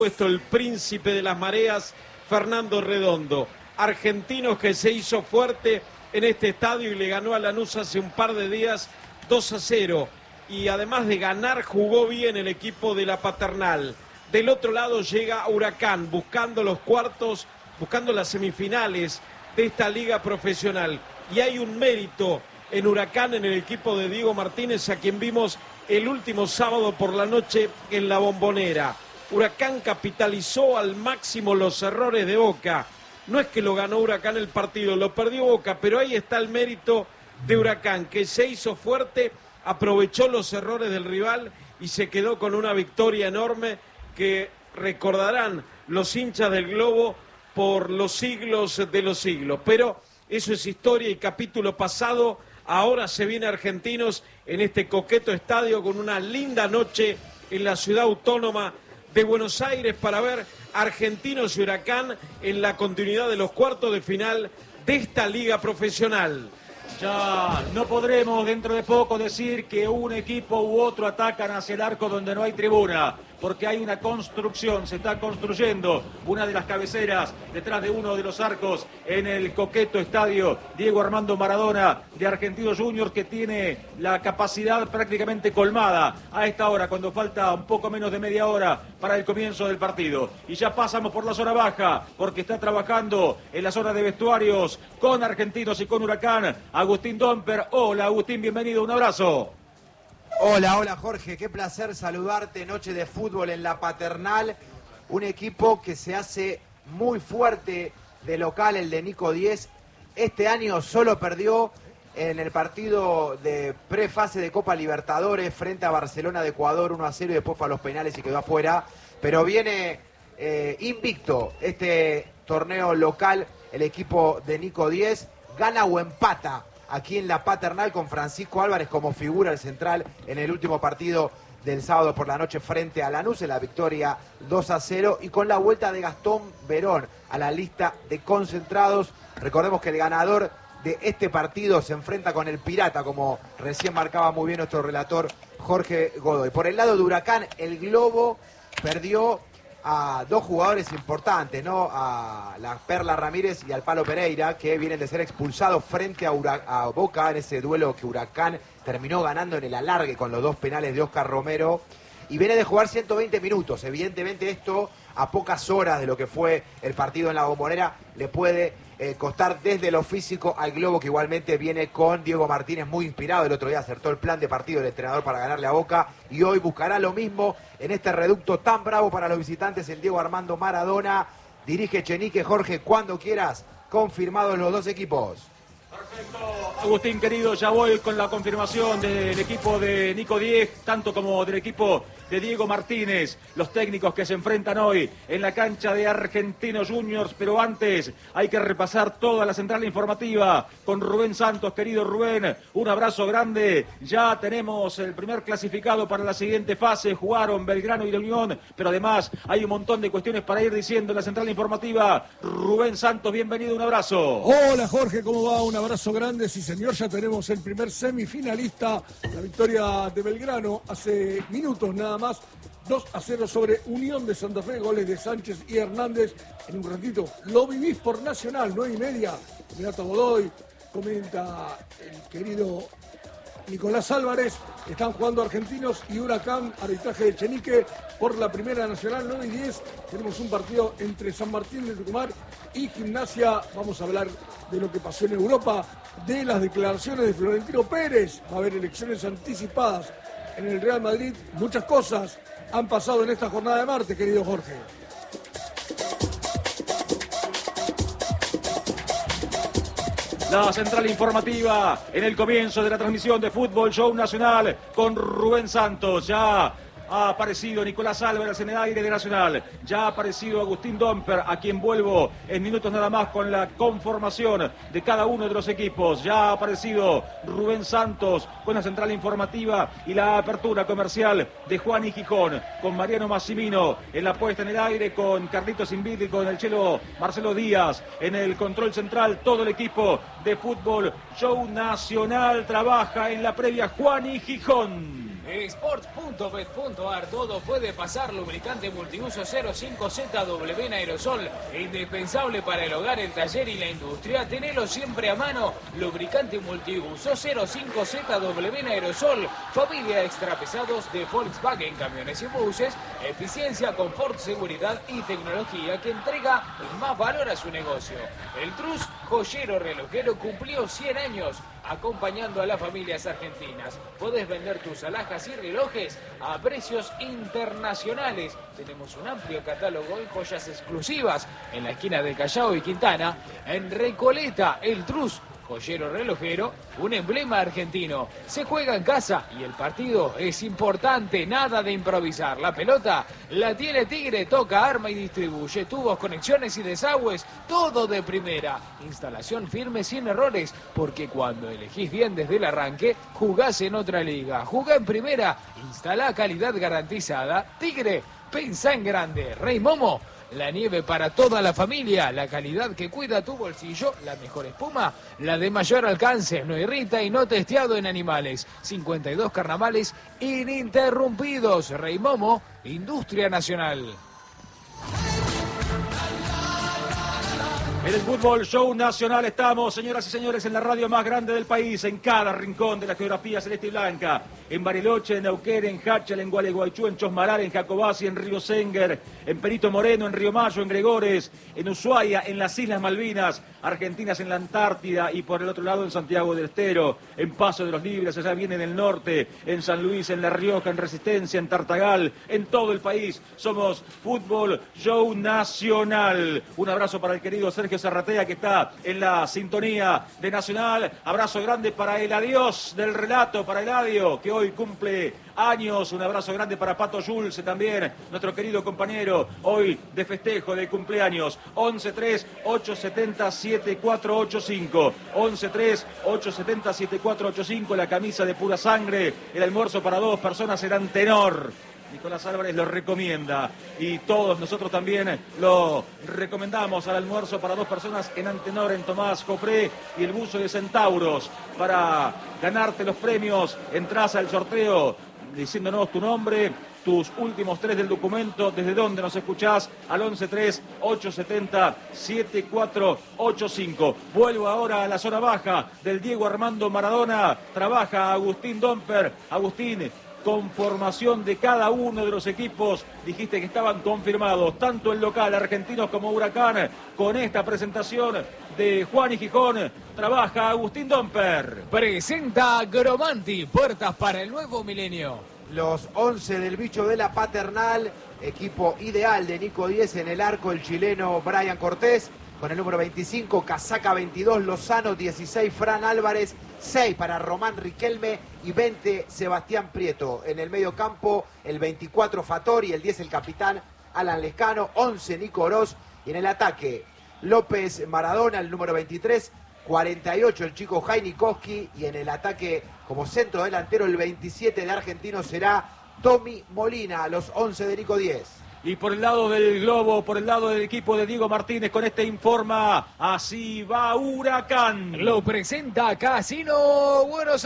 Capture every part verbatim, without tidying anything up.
Puesto el príncipe de las mareas, Fernando Redondo. Argentinos que se hizo fuerte en este estadio y le ganó a Lanús hace un par de días dos a cero. Y además de ganar, jugó bien el equipo de la Paternal. Del otro lado llega Huracán, buscando los cuartos, buscando las semifinales de esta liga profesional. Y hay un mérito en Huracán, en el equipo de Diego Martínez, a quien vimos el último sábado por la noche en la Bombonera. Huracán capitalizó al máximo los errores de Boca. No es que lo ganó Huracán el partido, lo perdió Boca, pero ahí está el mérito de Huracán, que se hizo fuerte, aprovechó los errores del rival y se quedó con una victoria enorme que recordarán los hinchas del Globo por los siglos de los siglos. Pero eso es historia y capítulo pasado. Ahora se viene Argentinos en este coqueto estadio con una linda noche en la ciudad autónoma de Buenos Aires para ver Argentinos y Huracán en la continuidad de los cuartos de final de esta liga profesional. Ya no podremos dentro de poco decir que un equipo u otro atacan hacia el arco donde no hay tribuna, porque hay una construcción, se está construyendo una de las cabeceras detrás de uno de los arcos en el coqueto estadio Diego Armando Maradona de Argentinos Juniors, que tiene la capacidad prácticamente colmada a esta hora, cuando falta un poco menos de media hora para el comienzo del partido. Y ya pasamos por la zona baja, porque está trabajando en la zona de vestuarios con Argentinos y con Huracán Agustín Domper. Hola Agustín, bienvenido, un abrazo. Hola, hola Jorge, qué placer saludarte. Noche de fútbol en la Paternal, un equipo que se hace muy fuerte de local, el de Nico Diez. Este año solo perdió en el partido de prefase de Copa Libertadores frente a Barcelona de Ecuador uno a cero y después fue a los penales y quedó afuera. Pero viene eh, invicto este torneo local, el equipo de Nico Diez, gana o empata aquí en la Paternal con Francisco Álvarez como figura el central en el último partido del sábado por la noche frente a Lanús en la victoria dos a cero, y con la vuelta de Gastón Verón a la lista de concentrados. Recordemos que el ganador de este partido se enfrenta con el Pirata, como recién marcaba muy bien nuestro relator Jorge Godoy. Por el lado de Huracán, el Globo perdió a dos jugadores importantes, ¿no? A la Perla Ramírez y al Palo Pereira, que vienen de ser expulsados frente a, Hura- a Boca en ese duelo que Huracán terminó ganando en el alargue con los dos penales de Oscar Romero, y viene de jugar ciento veinte minutos. Evidentemente esto, a pocas horas de lo que fue el partido en la Bombonera, le puede eh, costar desde lo físico al Globo, que igualmente viene con Diego Martínez muy inspirado. El otro día acertó el plan de partido del entrenador para ganarle a Boca, y hoy buscará lo mismo en este reducto tan bravo para los visitantes, el Diego Armando Maradona. Dirige Echenique. Jorge, cuando quieras, confirmados los dos equipos. Perfecto, Agustín querido, ya voy con la confirmación del equipo de Nico Diez, tanto como del equipo de Diego Martínez, los técnicos que se enfrentan hoy en la cancha de Argentinos Juniors. Pero antes hay que repasar toda la central informativa con Rubén Santos. Querido Rubén, un abrazo grande. Ya tenemos el primer clasificado para la siguiente fase, jugaron Belgrano y La Unión, pero además hay un montón de cuestiones para ir diciendo en la central informativa. Rubén Santos, bienvenido, un abrazo. Hola Jorge, ¿cómo va? Un abrazo grande. Sí señor, ya tenemos el primer semifinalista, la victoria de Belgrano hace minutos nada más, dos a cero sobre Unión de Santa Fe, goles de Sánchez y Hernández. En un ratito lo vivís por Nacional, nueve y media, Renato Godoy, comenta el querido Nicolás Álvarez. Están jugando Argentinos y Huracán, arbitraje de Echenique por la Primera Nacional, nueve y diez. Tenemos un partido entre San Martín de Tucumán y Gimnasia. Vamos a hablar de lo que pasó en Europa, de las declaraciones de Florentino Pérez. Va a haber elecciones anticipadas en el Real Madrid. Muchas cosas han pasado en esta jornada de martes, querido Jorge. La central informativa en el comienzo de la transmisión de Fútbol Show Nacional con Rubén Santos. Ya ha aparecido Nicolás Álvarez en el aire de Nacional. Ya ha aparecido Agustín Domper, a quien vuelvo en minutos nada más con la conformación de cada uno de los equipos. Ya ha aparecido Rubén Santos con la central informativa y la apertura comercial de Juan y Gijón, con Mariano Massimino en la puesta en el aire, con Carlitos Inviti, con el chelo Marcelo Díaz en el control central. Todo el equipo de Fútbol Show Nacional trabaja en la previa. Juan y Gijón. de sports punto bet punto a r. Todo puede pasar. Lubricante multiuso cero cinco Z W en aerosol, indispensable para el hogar, el taller y la industria. Tenelo siempre a mano. Lubricante multiuso cero cinco Z W en aerosol, familia extra pesados de Volkswagen Camiones y Buses. Eficiencia, confort, seguridad y tecnología que entrega más valor a su negocio. El Trus, joyero relojero, cumplió cien años acompañando a las familias argentinas. Podés vender tus alhajas y relojes a precios internacionales. Tenemos un amplio catálogo de joyas exclusivas en la esquina de Callao y Quintana. En Recoleta, el Trus, joyero relojero, un emblema argentino. Se juega en casa y el partido es importante, nada de improvisar. La pelota la tiene Tigre, toca, arma y distribuye. Tubos, conexiones y desagües, todo de primera. Instalación firme, sin errores, porque cuando elegís bien desde el arranque, jugás en otra liga. Jugá en primera, instalá calidad garantizada. Tigre, pensá en grande. Rey Momo, la nieve para toda la familia, la calidad que cuida tu bolsillo, la mejor espuma, la de mayor alcance, no irrita y no testeado en animales. cincuenta y dos carnavales ininterrumpidos. Rey Momo, Industria Nacional. En el Fútbol Show Nacional estamos, señoras y señores, en la radio más grande del país, en cada rincón de la geografía celeste y blanca. En Bariloche, en Neuquén, en Hachal, en Gualeguaychú, en Chosmalar, en Jacobasi, en Río Senger, en Perito Moreno, en Río Mayo, en Gregores, en Ushuaia, en las Islas Malvinas, Argentinas en la Antártida y por el otro lado en Santiago del Estero, en Paso de los Libres, allá viene en el norte, en San Luis, en La Rioja, en Resistencia, en Tartagal, en todo el país. Somos Fútbol Show Nacional. Un abrazo para el querido Sergio Zarratea, que está en la sintonía de Nacional. Abrazo grande para el adiós del relato, para Eladio, que hoy cumple años. Un abrazo grande para Pato Schulze también, nuestro querido compañero, hoy de festejo de cumpleaños. once tres ocho siete cero siete cuatro ocho cinco, once tres ocho siete cero siete cuatro ocho cinco, la camisa de pura sangre, el almuerzo para dos personas será en tenor. Nicolás Álvarez lo recomienda y todos nosotros también lo recomendamos al almuerzo para dos personas en Antenor, en Tomás Jopré y el buzo de Centauros. Para ganarte los premios, entras al sorteo diciéndonos tu nombre, tus últimos tres del documento, desde dónde nos escuchás, al once tres ocho siete cero siete cuatro ocho cinco. Vuelvo ahora a la zona baja del Diego Armando Maradona. Trabaja Agustín Domper. Agustín, conformación de cada uno de los equipos, dijiste que estaban confirmados, tanto el local, Argentinos como Huracán, con esta presentación de Juan y Gijón, trabaja Agustín Domper. Presenta Gromanti, puertas para el nuevo milenio. Los once del bicho de la Paternal, equipo ideal de Nico diez en el arco, el chileno Brian Cortés, con el número veinticinco, casaca veintidós, Lozano, dieciséis, Fran Álvarez, seis para Román Riquelme y veinte, Sebastián Prieto. En el medio campo, el veinticuatro, Fattori, el diez, el capitán Alan Lescano, once, Nico Oroz, y en el ataque, López Maradona, el número veintitrés, cuarenta y ocho, el chico Jainikowski, y en el ataque como centro delantero, el veintisiete de Argentino será Tommy Molina, los once de Nico diez. Y por el lado del globo, por el lado del equipo de Diego Martínez, con este informa, así va Huracán. Lo presenta Casino Buenos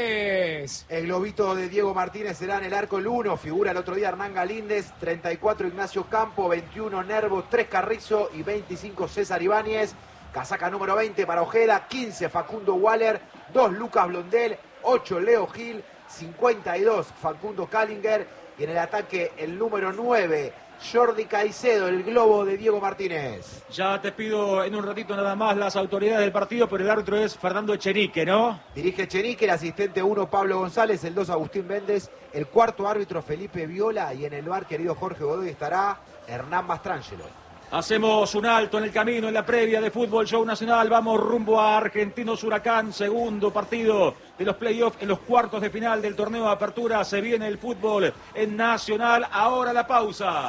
Aires. El globito de Diego Martínez será en el arco el uno, figura el otro día Hernán Galíndez, treinta y cuatro Ignacio Campo, veintiuno Nervo, tres Carrizo y veinticinco César Ibáñez. Casaca número veinte para Ojeda, quince Facundo Waller, dos Lucas Blondel, ocho Leo Gil, cincuenta y dos Facundo Kallinger, y en el ataque el número nueve, Jordi Caicedo, el globo de Diego Martínez. Ya te pido en un ratito nada más las autoridades del partido, pero el árbitro es Fernando Echenique, ¿no? Dirige Echenique, el asistente uno Pablo González, el dos Agustín Méndez, el cuarto árbitro Felipe Viola, y en el bar, querido Jorge Godoy, estará Hernán Mastrangelo. Hacemos un alto en el camino, en la previa de Fútbol Show Nacional. Vamos rumbo a Argentinos Huracán, segundo partido de los playoffs en los cuartos de final del torneo de apertura. Se viene el fútbol en Nacional. Ahora la pausa.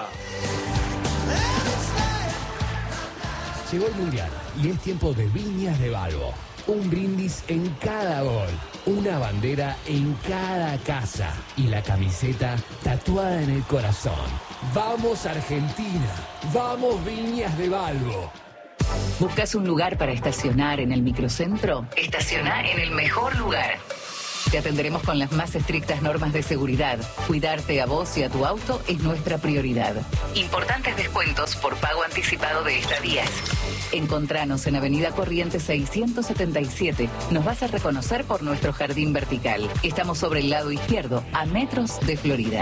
Llegó el Mundial y es tiempo de Viñas de Balbo. Un brindis en cada gol, una bandera en cada casa y la camiseta tatuada en el corazón. ¡Vamos Argentina! ¡Vamos Viñas de Balbo! ¿Buscas un lugar para estacionar en el microcentro? Estaciona en el mejor lugar. Te atenderemos con las más estrictas normas de seguridad. Cuidarte a vos y a tu auto es nuestra prioridad. Importantes descuentos por pago anticipado de estadías. Encontranos en Avenida Corrientes seiscientos setenta y siete. Nos vas a reconocer por nuestro jardín vertical. Estamos sobre el lado izquierdo, a metros de Florida.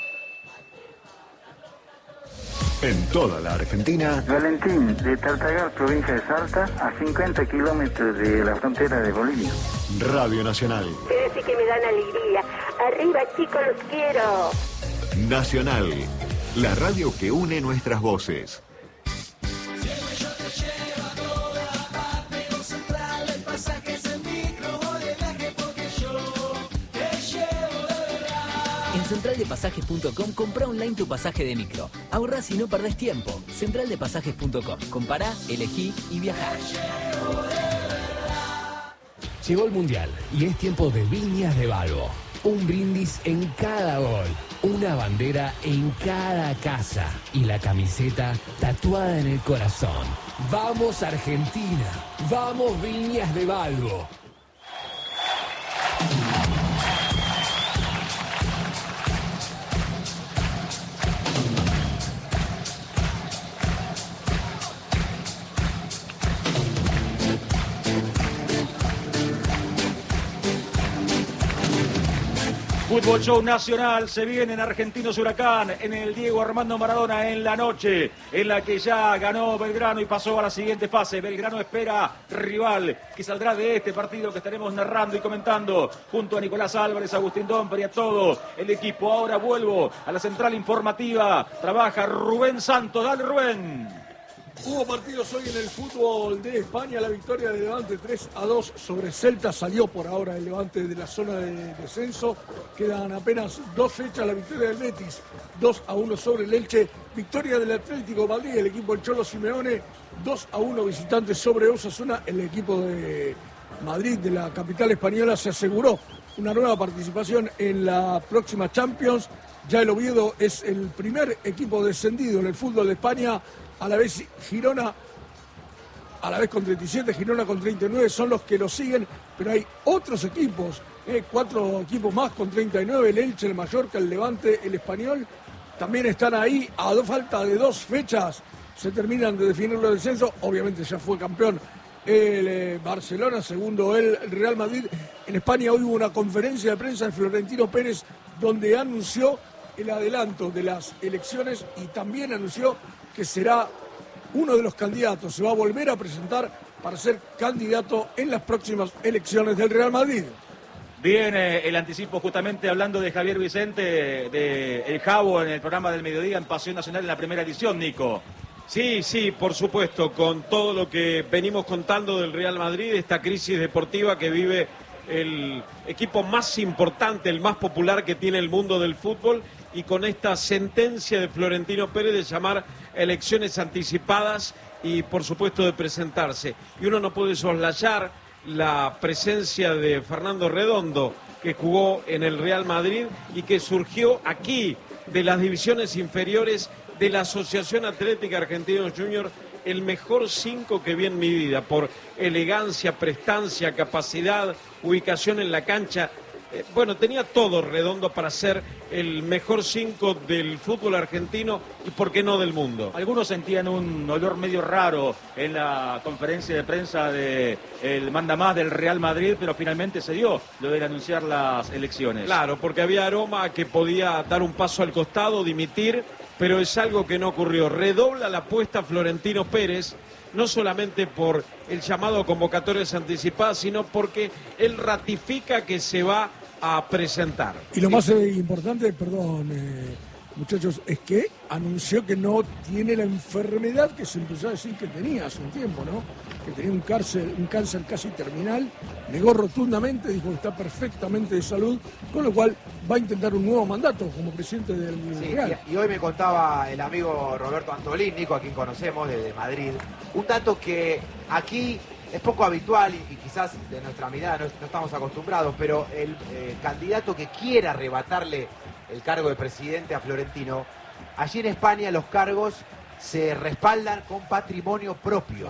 En toda la Argentina. Valentín, de Tartagal, provincia de Salta, a cincuenta kilómetros de la frontera de Bolivia. Radio Nacional. Ustedes sí que me dan alegría. Arriba, chicos, los quiero. Nacional, la radio que une nuestras voces. En central de pasajes punto com compra online tu pasaje de micro. Ahorrás y no perdés tiempo. central de pasajes punto com. Compará, elegí y viajá. Llegó el Mundial y es tiempo de Viñas de Balbo. Un brindis en cada gol, una bandera en cada casa y la camiseta tatuada en el corazón. ¡Vamos Argentina! ¡Vamos Viñas de Balbo! Fútbol Show Nacional se viene en Argentinos Huracán, en el Diego Armando Maradona en la noche, en la que ya ganó Belgrano y pasó a la siguiente fase. Belgrano espera rival que saldrá de este partido que estaremos narrando y comentando junto a Nicolás Álvarez, Agustín Domper y a todo el equipo. Ahora vuelvo a la central informativa, trabaja Rubén Santos. Dale, Rubén. Hubo partidos hoy en el fútbol de España. La victoria de Levante tres a dos sobre Celta. Salió por ahora el Levante de la zona de descenso. Quedan apenas dos fechas. La victoria del Betis dos a uno sobre el Elche. Victoria del Atlético Madrid, el equipo del Cholo Simeone. dos a uno visitantes sobre Osasuna. El equipo de Madrid, de la capital española, se aseguró una nueva participación en la próxima Champions. Ya el Oviedo es el primer equipo descendido en el fútbol de España. A la vez Girona, a la vez con treinta y siete, Girona con treinta y nueve, son los que lo siguen, pero hay otros equipos, eh, cuatro equipos más con treinta y nueve, el Elche, el Mallorca, el Levante, el Español, también están ahí. A dos falta de dos fechas se terminan de definir los descensos. Obviamente ya fue campeón el eh, Barcelona, segundo el Real Madrid. En España hoy hubo una conferencia de prensa de Florentino Pérez donde anunció el adelanto de las elecciones y también anunció que será uno de los candidatos, se va a volver a presentar para ser candidato en las próximas elecciones del Real Madrid. Viene el anticipo justamente hablando de Javier Vicente, de El Jabo en el programa del mediodía en Pasión Nacional en la primera edición, Nico. Sí, sí, por supuesto, con todo lo que venimos contando del Real Madrid, esta crisis deportiva que vive el equipo más importante, el más popular que tiene el mundo del fútbol, y con esta sentencia de Florentino Pérez de llamar elecciones anticipadas y por supuesto de presentarse. Y uno no puede soslayar la presencia de Fernando Redondo, que jugó en el Real Madrid y que surgió aquí de las divisiones inferiores de la Asociación Atlética Argentinos Juniors, el mejor cinco que vi en mi vida, por elegancia, prestancia, capacidad, ubicación en la cancha. Eh, bueno, tenía todo Redondo para ser el mejor cinco del fútbol argentino y por qué no del mundo. Algunos sentían un olor medio raro en la conferencia de prensa de el mandamás del Real Madrid, pero finalmente se dio lo de anunciar las elecciones. Claro, porque había aroma que podía dar un paso al costado, dimitir, pero es algo que no ocurrió. Redobla la apuesta Florentino Pérez, no solamente por el llamado a convocatorias anticipadas, sino porque él ratifica que se va a presentar. Y lo más eh, importante, perdón, eh, muchachos, es que anunció que no tiene la enfermedad que se empezó a decir que tenía hace un tiempo, ¿no? Que tenía un cáncer, un cáncer casi terminal. Negó rotundamente, dijo que está perfectamente de salud, con lo cual va a intentar un nuevo mandato como presidente del sí, Real. Y, y hoy me contaba el amigo Roberto Antolín, Nico, a quien conocemos desde Madrid, un dato que aquí es poco habitual y, y quizás de nuestra mirada no, no estamos acostumbrados, pero el eh, candidato que quiera arrebatarle el cargo de presidente a Florentino, allí en España los cargos se respaldan con patrimonio propio.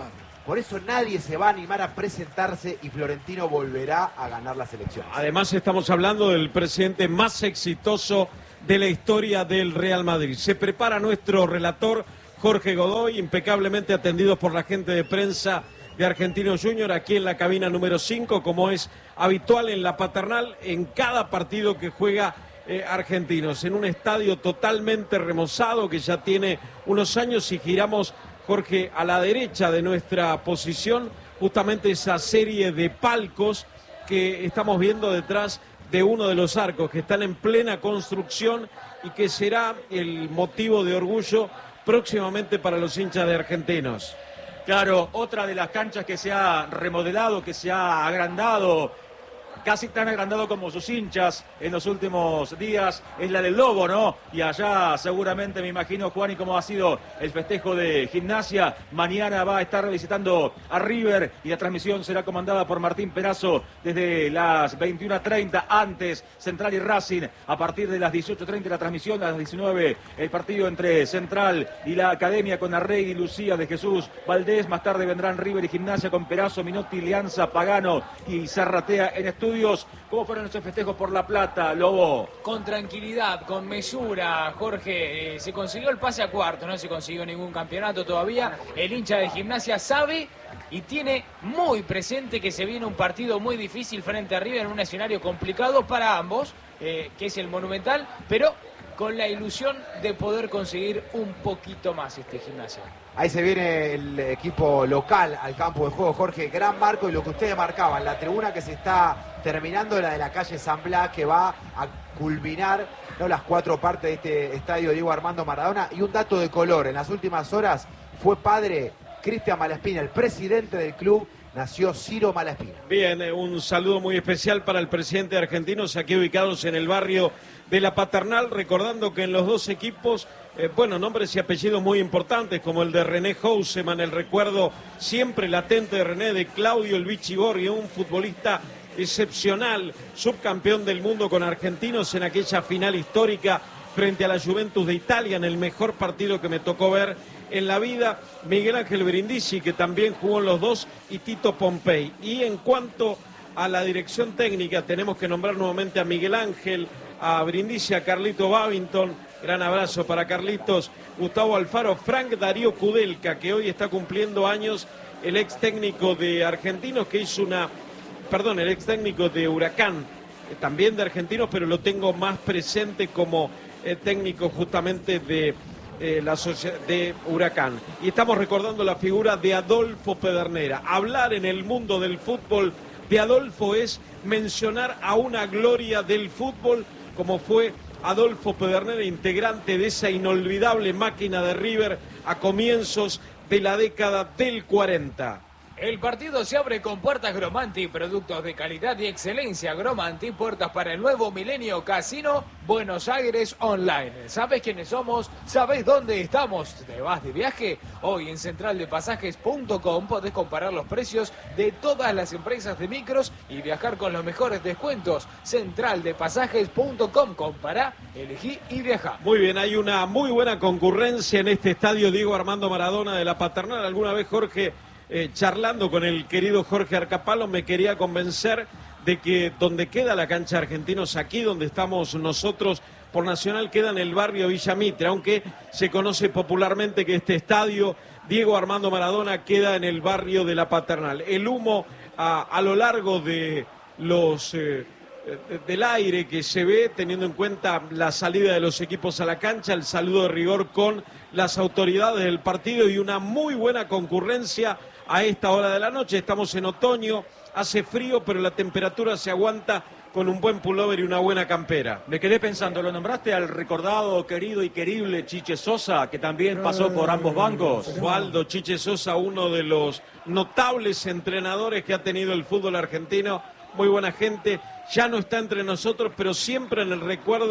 Por eso nadie se va a animar a presentarse y Florentino volverá a ganar las elecciones. Además estamos hablando del presidente más exitoso de la historia del Real Madrid. Se prepara nuestro relator Jorge Godoy, impecablemente atendido por la gente de prensa de Argentinos Junior, aquí en la cabina número cinco, como es habitual en la Paternal, en cada partido que juega eh, Argentinos, en un estadio totalmente remozado que ya tiene unos años. Y giramos, Jorge, a la derecha de nuestra posición, justamente esa serie de palcos que estamos viendo detrás de uno de los arcos, que están en plena construcción y que será el motivo de orgullo próximamente para los hinchas de Argentinos. Claro, otra de las canchas que se ha remodelado, que se ha agrandado, casi tan agrandado como sus hinchas en los últimos días, es la del Lobo, ¿no? Y allá seguramente, me imagino, Juan, y cómo ha sido el festejo de Gimnasia. Mañana va a estar visitando a River y la transmisión será comandada por Martín Perazo desde las veintiuna treinta, antes Central y Racing. A partir de las dieciocho treinta la transmisión, a las diecinueve el partido entre Central y la Academia con Arregui, Lucía de Jesús, Valdés. Más tarde vendrán River y Gimnasia con Perazo, Minotti, Lianza, Pagano y Zarratea en estudio. ¿Cómo fueron esos festejos por La Plata, Lobo? Con tranquilidad, con mesura, Jorge. Eh, se consiguió el pase a cuarto, no se consiguió ningún campeonato todavía. El hincha de Gimnasia sabe y tiene muy presente que se viene un partido muy difícil frente a River en un escenario complicado para ambos, eh, que es el Monumental, pero con la ilusión de poder conseguir un poquito más este Gimnasia. Ahí se viene el equipo local al campo de juego, Jorge. Gran marco, y lo que ustedes marcaban, la tribuna que se está terminando, la de la calle San Blas, que va a culminar, ¿no?, las cuatro partes de este estadio Diego Armando Maradona. Y un dato de color, en las últimas horas fue padre Cristian Malaspina, el presidente del club. Nació Ciro Malaspina. Bien, eh, un saludo muy especial para el presidente de Argentinos, aquí ubicados en el barrio de La Paternal, recordando que en los dos equipos, eh, bueno, nombres y apellidos muy importantes, como el de René Houseman, el recuerdo siempre latente de René, de Claudio El Vichy Borghi, un futbolista excepcional, subcampeón del mundo con Argentinos en aquella final histórica frente a la Juventus de Italia, en el mejor partido que me tocó ver en la vida. Miguel Ángel Brindisi, que también jugó en los dos, y Tito Pompey. Y en cuanto a la dirección técnica, tenemos que nombrar nuevamente a Miguel Ángel, a Brindisi, a Carlito Babington. Gran abrazo para Carlitos. Gustavo Alfaro, Frank Darío Kudelka, que hoy está cumpliendo años, el ex técnico de Argentinos, que hizo una, perdón, el ex técnico de Huracán, eh, también de Argentinos, pero lo tengo más presente como eh, técnico justamente de Eh, la sociedad de Huracán. Y estamos recordando la figura de Adolfo Pedernera. Hablar en el mundo del fútbol de Adolfo es mencionar a una gloria del fútbol, como fue Adolfo Pedernera, integrante de esa inolvidable máquina de River a comienzos de la década del cuarenta. El partido se abre con puertas Gromanti, productos de calidad y excelencia. Gromanti, puertas para el nuevo milenio. Casino Buenos Aires Online. ¿Sabes quiénes somos? ¿Sabés dónde estamos? ¿Te vas de viaje? Hoy en central de pasajes punto com podés comparar los precios de todas las empresas de micros y viajar con los mejores descuentos. central de pasajes punto com. Compará, elegí y viajá. Muy bien, hay una muy buena concurrencia en este estadio Diego Armando Maradona de La Paternal. Alguna vez, Jorge, Eh, charlando con el querido Jorge Arcapalo, me quería convencer de que donde queda la cancha Argentinos, aquí donde estamos nosotros por Nacional, queda en el barrio Villa Mitre, aunque se conoce popularmente que este estadio Diego Armando Maradona queda en el barrio de La Paternal. El humo a, a lo largo de los eh, del aire que se ve, teniendo en cuenta la salida de los equipos a la cancha, el saludo de rigor con las autoridades del partido y una muy buena concurrencia a esta hora de la noche. Estamos en otoño, hace frío, pero la temperatura se aguanta con un buen pullover y una buena campera. Me quedé pensando, ¿lo nombraste al recordado, querido y querible Chiche Sosa, que también pasó por ambos bancos? Osvaldo Chiche Sosa, uno de los notables entrenadores que ha tenido el fútbol argentino, muy buena gente. Ya no está entre nosotros, pero siempre en el recuerdo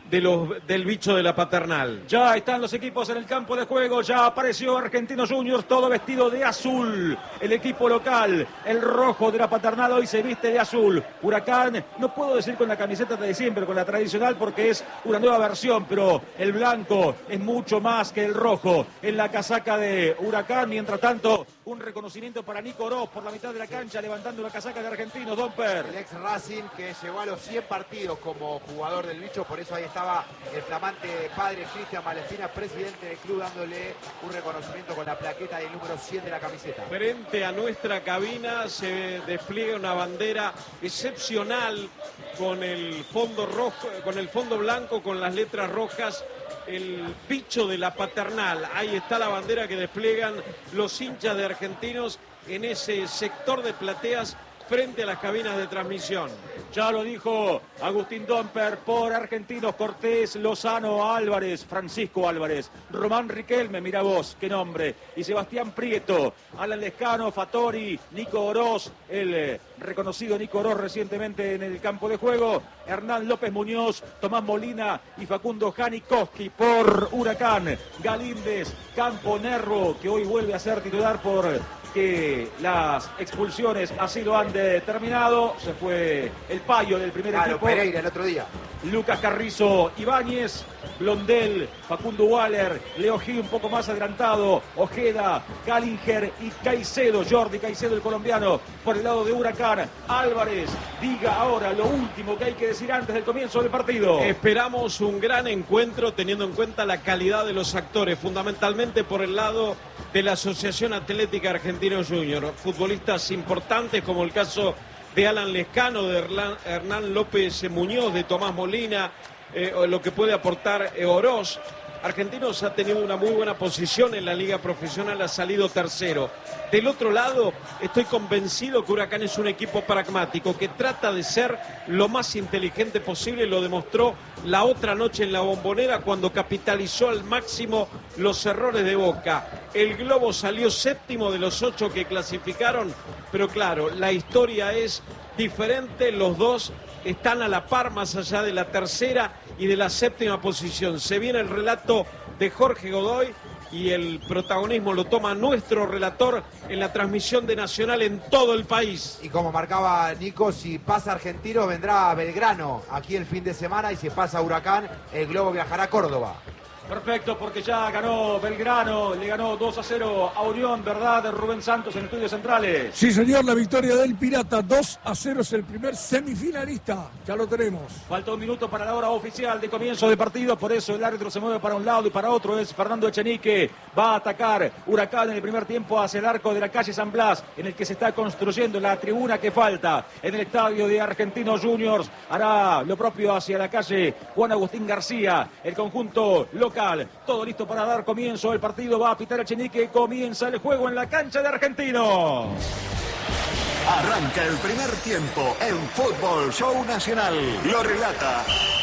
de los, del bicho de la Paternal. Ya están los equipos en el campo de juego, ya apareció Argentinos Juniors, todo vestido de azul. El equipo local, el rojo de la Paternal, hoy se viste de azul. Huracán, no puedo decir con la camiseta de siempre, con la tradicional, porque es una nueva versión, pero el blanco es mucho más que el rojo en la casaca de Huracán. Mientras tanto, un reconocimiento para Nico Oroz por la mitad de la cancha, levantando la casaca de Argentinos, Domper. El ex Racing que llegó a los cien partidos como jugador del bicho, por eso ahí estaba el flamante padre Cristian Malespina, presidente del club, dándole un reconocimiento con la plaqueta del número cien de la camiseta. Frente a nuestra cabina se despliega una bandera excepcional con el fondo rojo, con el fondo blanco, con las letras rojas, el bicho de la Paternal. Ahí está la bandera que despliegan los hinchas de Argentinos en ese sector de plateas frente a las cabinas de transmisión. Ya lo dijo Agustín Domper por Argentinos: Cortés, Lozano, Álvarez, Francisco Álvarez, Román Riquelme, mira vos, qué nombre, y Sebastián Prieto, Alan Lescano, Fattori, Nico Oroz, el eh, reconocido Nico Oroz recientemente en el campo de juego, Hernán López Muñoz, Tomás Molina y Facundo Janikowski por Huracán, Galíndez, Campo Nervo, que hoy vuelve a ser titular por que las expulsiones así lo han determinado. Se fue el payo del primer claro, equipo. Pereira el otro día. Lucas Carrizo Ibáñez, Blondel, Facundo Waller, Leo Gil un poco más adelantado, Ojeda, Gallinger y Caicedo, Jordi Caicedo el colombiano por el lado de Huracán. Álvarez, diga ahora lo último que hay que decir antes del comienzo del partido. Esperamos un gran encuentro teniendo en cuenta la calidad de los actores, fundamentalmente por el lado de la Asociación Atlética Argentinos Juniors, futbolistas importantes como el caso de Alan Lescano, de Hernán López Muñoz, de Tomás Molina, eh, lo que puede aportar eh, Oroz. Argentinos ha tenido una muy buena posición en la liga profesional, ha salido tercero. Del otro lado, estoy convencido que Huracán es un equipo pragmático, que trata de ser lo más inteligente posible, lo demostró la otra noche en la Bombonera cuando capitalizó al máximo los errores de Boca. El Globo salió séptimo de los ocho que clasificaron, pero claro, la historia es diferente, los dos están a la par más allá de la tercera y de la séptima posición. Se viene el relato de Jorge Godoy y el protagonismo lo toma nuestro relator en la transmisión de Nacional en todo el país. Y como marcaba Nico, si pasa Argentino vendrá Belgrano aquí el fin de semana, y si pasa Huracán, el Globo viajará a Córdoba. Perfecto, porque ya ganó Belgrano, le ganó dos a cero a Unión, ¿verdad, Rubén Santos, en Estudios Centrales? Sí, señor, la victoria del Pirata, dos a cero, es el primer semifinalista, ya lo tenemos. Falta un minuto para la hora oficial de comienzo de partido, por eso el árbitro se mueve para un lado y para otro. Es Fernando Echenique, va a atacar Huracán en el primer tiempo hacia el arco de la calle San Blas, en el que se está construyendo la tribuna que falta en el estadio de Argentinos Juniors. Hará lo propio hacia la calle Juan Agustín García, el conjunto local. Todo listo para dar comienzo el partido. Va a pitar Echenique. Comienza el juego en la cancha de Argentinos. Arranca el primer tiempo en Fútbol Show Nacional. Lo relata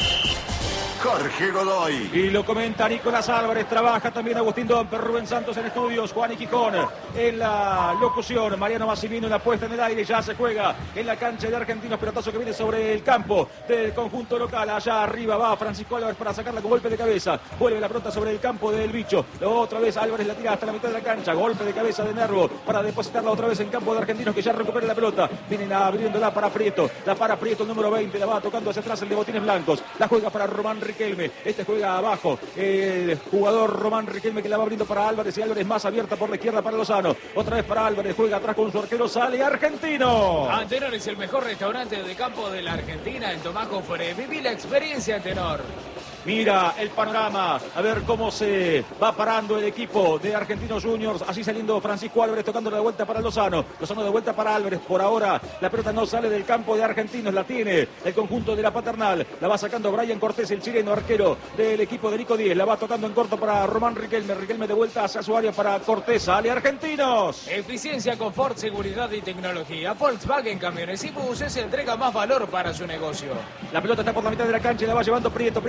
Jorge Godoy. Y lo comenta Nicolás Álvarez. Trabaja también Agustín Domper, Rubén Santos en estudios, Juan Iquicón en la locución, Mariano Massimino en la puesta en el aire. Ya se juega en la cancha de Argentinos. Pelotazo que viene sobre el campo del conjunto local. Allá arriba va Francisco Álvarez para sacarla con golpe de cabeza. Vuelve la pelota sobre el campo del bicho. Otra vez Álvarez la tira hasta la mitad de la cancha. Golpe de cabeza de Nervo para depositarla otra vez en campo de Argentinos, que ya recupera la pelota. Vienen abriéndola para Prieto. La para Prieto, el número veinte. La va tocando hacia atrás el de Botines Blancos. La juega para Román Riquelme. Este juega abajo. El jugador Román Riquelme, que la va abriendo para Álvarez. Y Álvarez más abierta por la izquierda para Lozano. Otra vez para Álvarez. Juega atrás con su arquero. Sale Argentino. Antenor es el mejor restaurante de campo de la Argentina en Tomás Cofre. Viví la experiencia, Antenor. Mira el panorama, a ver cómo se va parando el equipo de Argentinos Juniors. Así saliendo Francisco Álvarez, tocando de vuelta para Lozano. Lozano de vuelta para Álvarez. Por ahora la pelota no sale del campo de Argentinos. La tiene el conjunto de la Paternal. La va sacando Brian Cortés, el chileno arquero del equipo de Nico Díez. La va tocando en corto para Román Riquelme. Riquelme de vuelta hacia su área para Cortés. Sale Argentinos. Eficiencia, confort, seguridad y tecnología. Volkswagen Camiones y Buses entrega más valor para su negocio. La pelota está por la mitad de la cancha y la va llevando Prieto. Prieto que la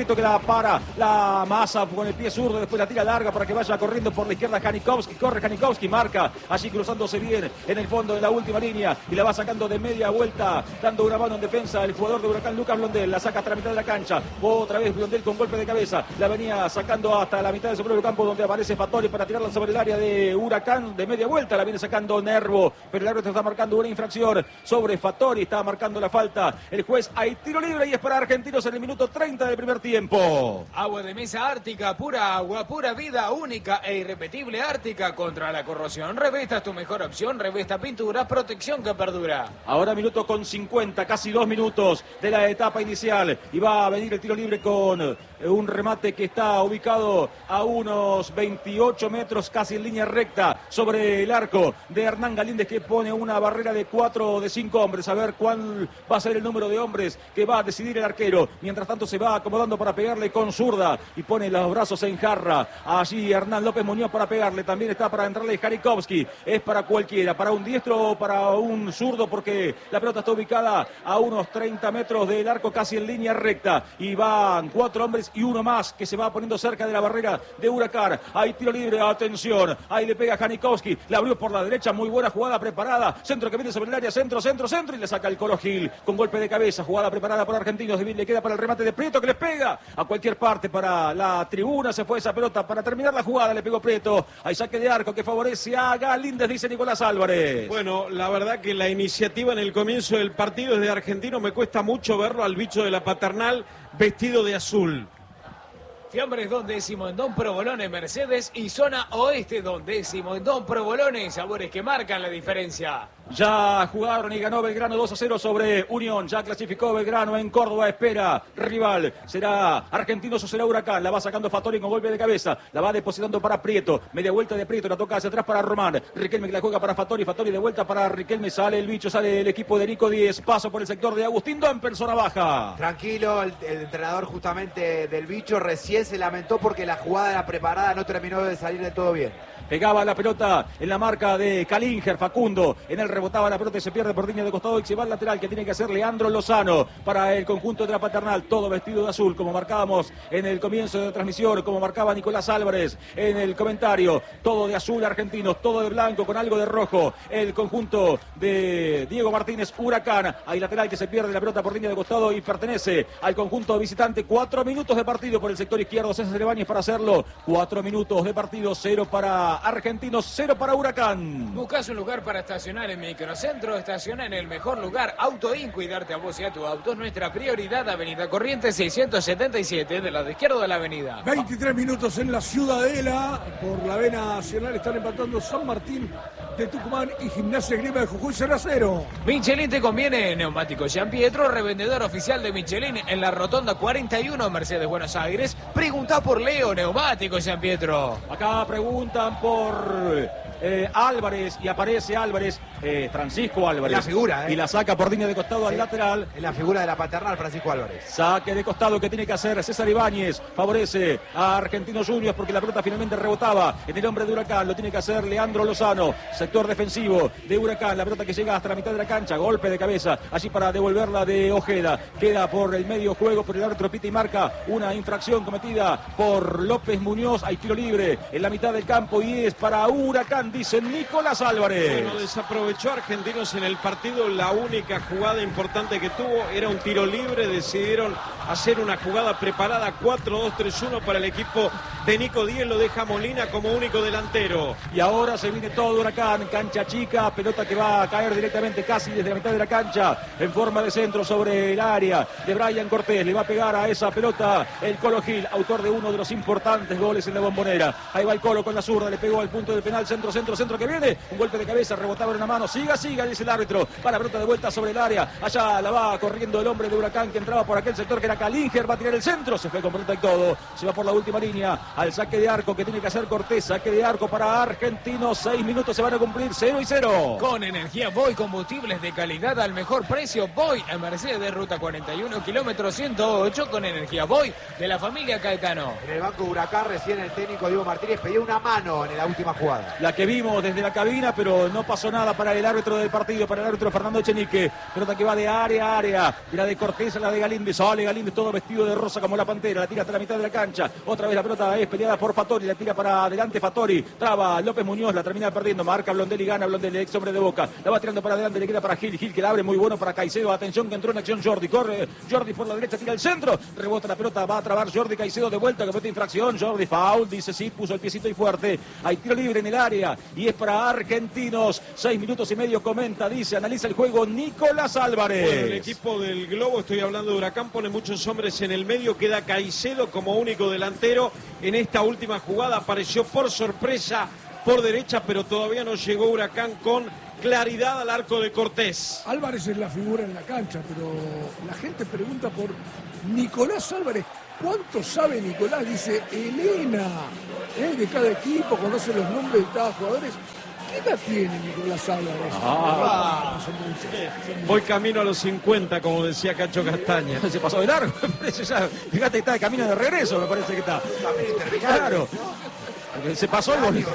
para la masa con el pie zurdo, después la tira larga para que vaya corriendo por la izquierda Janikowski, corre Janikowski, marca allí cruzándose bien en el fondo de la última línea y la va sacando de media vuelta, dando una mano en defensa el jugador de Huracán Lucas Blondel, la saca hasta la mitad de la cancha, otra vez Blondel con golpe de cabeza, la venía sacando hasta la mitad de su propio campo donde aparece Fattori para tirarla sobre el área de Huracán de media vuelta, la viene sacando Nervo, pero el árbitro está marcando una infracción sobre Fattori, está marcando la falta el juez, hay tiro libre y es para Argentinos en el minuto treinta del primer tiempo. Agua de mesa Ártica, pura agua, pura vida, única e irrepetible Ártica contra la corrosión. Revesta es tu mejor opción, Revesta pintura, protección que perdura. Ahora minuto con cincuenta, casi dos minutos de la etapa inicial y va a venir el tiro libre con un remate que está ubicado a unos veintiocho metros, casi en línea recta sobre el arco de Hernán Galíndez, que pone una barrera de cuatro o de cinco hombres. A ver cuál va a ser el número de hombres que va a decidir el arquero. Mientras tanto se va acomodando para pegarle con zurda y pone los brazos en jarra. Allí Hernán López Muñoz para pegarle. También está para entrarle Janikowski. Es para cualquiera, para un diestro o para un zurdo, porque la pelota está ubicada a unos treinta metros del arco, casi en línea recta. Y van cuatro hombres y uno más que se va poniendo cerca de la barrera de Huracán. Hay tiro libre, atención. Ahí le pega Janikowski. La abrió por la derecha, muy buena jugada preparada. Centro que viene sobre el área, centro, centro, centro. Y le saca el Colo Gil con golpe de cabeza. Jugada preparada por Argentinos. Le queda para el remate de Prieto, que le pega a cualquier parte para la tribuna. Se fue esa pelota para terminar la jugada. Le pegó Prieto. Hay saque de arco que favorece a Galíndez, dice Nicolás Álvarez. Bueno, la verdad que la iniciativa en el comienzo del partido es de Argentino. Me cuesta mucho verlo al bicho de la Paternal vestido de azul. Fiambres Don Décimo en Don Provolone Mercedes y zona oeste Don Décimo en Don Provolone, sabores que marcan la diferencia. Ya jugaron y ganó Belgrano dos a cero sobre Unión. Ya clasificó Belgrano en Córdoba. Espera rival. ¿Será Argentinos o será Huracán? La va sacando Fattori con golpe de cabeza. La va depositando para Prieto. Media vuelta de Prieto. La toca hacia atrás para Román. Riquelme que la juega para Fattori. Fattori de vuelta para Riquelme. Sale el bicho. Sale el equipo de Nico Díez. Paso por el sector de Agustín Don, persona baja. Tranquilo. El, el entrenador justamente del bicho recién se lamentó porque la jugada era preparada. No terminó de salir de todo bien. Pegaba la pelota en la marca de Calinger, Facundo. En él rebotaba la pelota y se pierde por línea de costado y se va al lateral que tiene que hacer Leandro Lozano para el conjunto de la Paternal. Todo vestido de azul, como marcábamos en el comienzo de la transmisión, como marcaba Nicolás Álvarez en el comentario. Todo de azul Argentinos, todo de blanco con algo de rojo. El conjunto de Diego Martínez, Huracán. Hay lateral que se pierde la pelota por línea de costado y pertenece al conjunto visitante. Cuatro minutos de partido por el sector izquierdo. César Ibáñez para hacerlo. Cuatro minutos de partido, cero para Argentinos, cero para Huracán. Buscas un lugar para estacionar en Microcentro, estaciona en el mejor lugar. Auto In, cuidarte a vos y a tu auto es nuestra prioridad. Avenida Corrientes seiscientos setenta y siete, del lado izquierdo de la avenida. veintitrés minutos en la Ciudadela. Por la B Nacional están empatando San Martín de Tucumán y Gimnasia Grima de Jujuy, cero a cero. Michelin te conviene, Neumático San Pietro, revendedor oficial de Michelin en la Rotonda cuarenta y uno, Mercedes, Buenos Aires. Pregunta por Leo, Neumático San Pietro. Acá preguntan por eh, Álvarez y aparece Álvarez, eh, Francisco Álvarez. La figura, ¿eh? Y la saca por línea de costado sí, al lateral. En la figura de la Paternal, Francisco Álvarez. Saque de costado que tiene que hacer César Ibáñez. Favorece a Argentinos Juniors porque la pelota finalmente rebotaba en el hombre de Huracán. Lo tiene que hacer Leandro Lozano. Sector defensivo de Huracán. La pelota que llega hasta la mitad de la cancha. Golpe de cabeza allí para devolverla de Ojeda. Queda por el medio juego, pero el árbitro pita y marca una infracción cometida por López Muñoz. Hay tiro libre en la mitad del campo y es para Huracán, dice Nicolás Álvarez. Bueno, desaprovechó Argentinos en el partido. La única jugada importante que tuvo era un tiro libre. Decidieron hacer una jugada preparada cuatro dos tres uno para el equipo de Nico Díez. Lo deja Molina como único delantero. Y ahora se viene todo Huracán, cancha chica, pelota que va a caer directamente casi desde la mitad de la cancha en forma de centro sobre el área de Brian Cortés. Le va a pegar a esa pelota el Colo Gil, autor de uno de los importantes goles en la Bombonera. Ahí va el Colo con la zurda, le pegó al punto del penal, centro, centro, centro que viene, un golpe de cabeza, rebotaba en una mano, siga, siga, dice el árbitro, va la pelota de vuelta sobre el área, allá la va corriendo el hombre de Huracán que entraba por aquel sector que era Calinger, va a tirar el centro, se fue con pelota y todo, se va por la última línea, al saque de arco que tiene que hacer Cortés, saque de arco para Argentinos, seis minutos se van a cumplir, cero y cero. Con energía Voy, combustibles de calidad al mejor precio, Voy a Mercedes de Ruta cuarenta y uno, kilómetro ciento ocho, con energía Voy de la familia Caetano. En el banco de Huracán recién el técnico Diego Martínez pedía una mano en la última jugada. La que vimos desde la cabina, pero no pasó nada para el árbitro del partido, para el árbitro Fernando Echenique. Pelota que va de área a área, y la de Cortés a la de Galíndez, sale Galíndez Galíndez, todo vestido de rosa como la pantera, la tira hasta la mitad de la cancha, otra vez la pelota es peleada por Fattori, la tira para adelante Fattori, traba López Muñoz, la termina perdiendo, marca Blondelli, gana Blondelli, ex hombre de Boca, la va tirando para adelante, le queda para Gil, Gil que la abre, muy bueno para Caicedo, atención que entró en acción Jordi, corre Jordi por la derecha, tira el centro, rebota la pelota, va a trabar Jordi, Caicedo de vuelta, comete infracción, Jordi foul, dice sí, puso el piecito y fuerte, hay tiro libre en el área y es para Argentinos, seis minutos y medio, comenta, dice, analiza el juego Nicolás Álvarez. Bueno, el equipo del Globo, estoy hablando de Huracán, pone muchos hombres en el medio, queda Caicedo como único delantero, en esta última jugada apareció por sorpresa por derecha, pero todavía no llegó Huracán con claridad al arco de Cortés. Álvarez es la figura en la cancha, pero la gente pregunta por Nicolás Álvarez. ¿Cuánto sabe Nicolás? Dice Elena, ¿eh? De cada equipo, conoce los nombres de cada jugador. ¿Qué edad tiene Nicolás Álvarez? Ah, son muchos, son muchos. Voy camino a los cincuenta, como decía Cacho Castaña. Se pasó de largo, me parece ya. Fíjate que está de camino de regreso, me parece que está. Claro. Se pasó y volvió.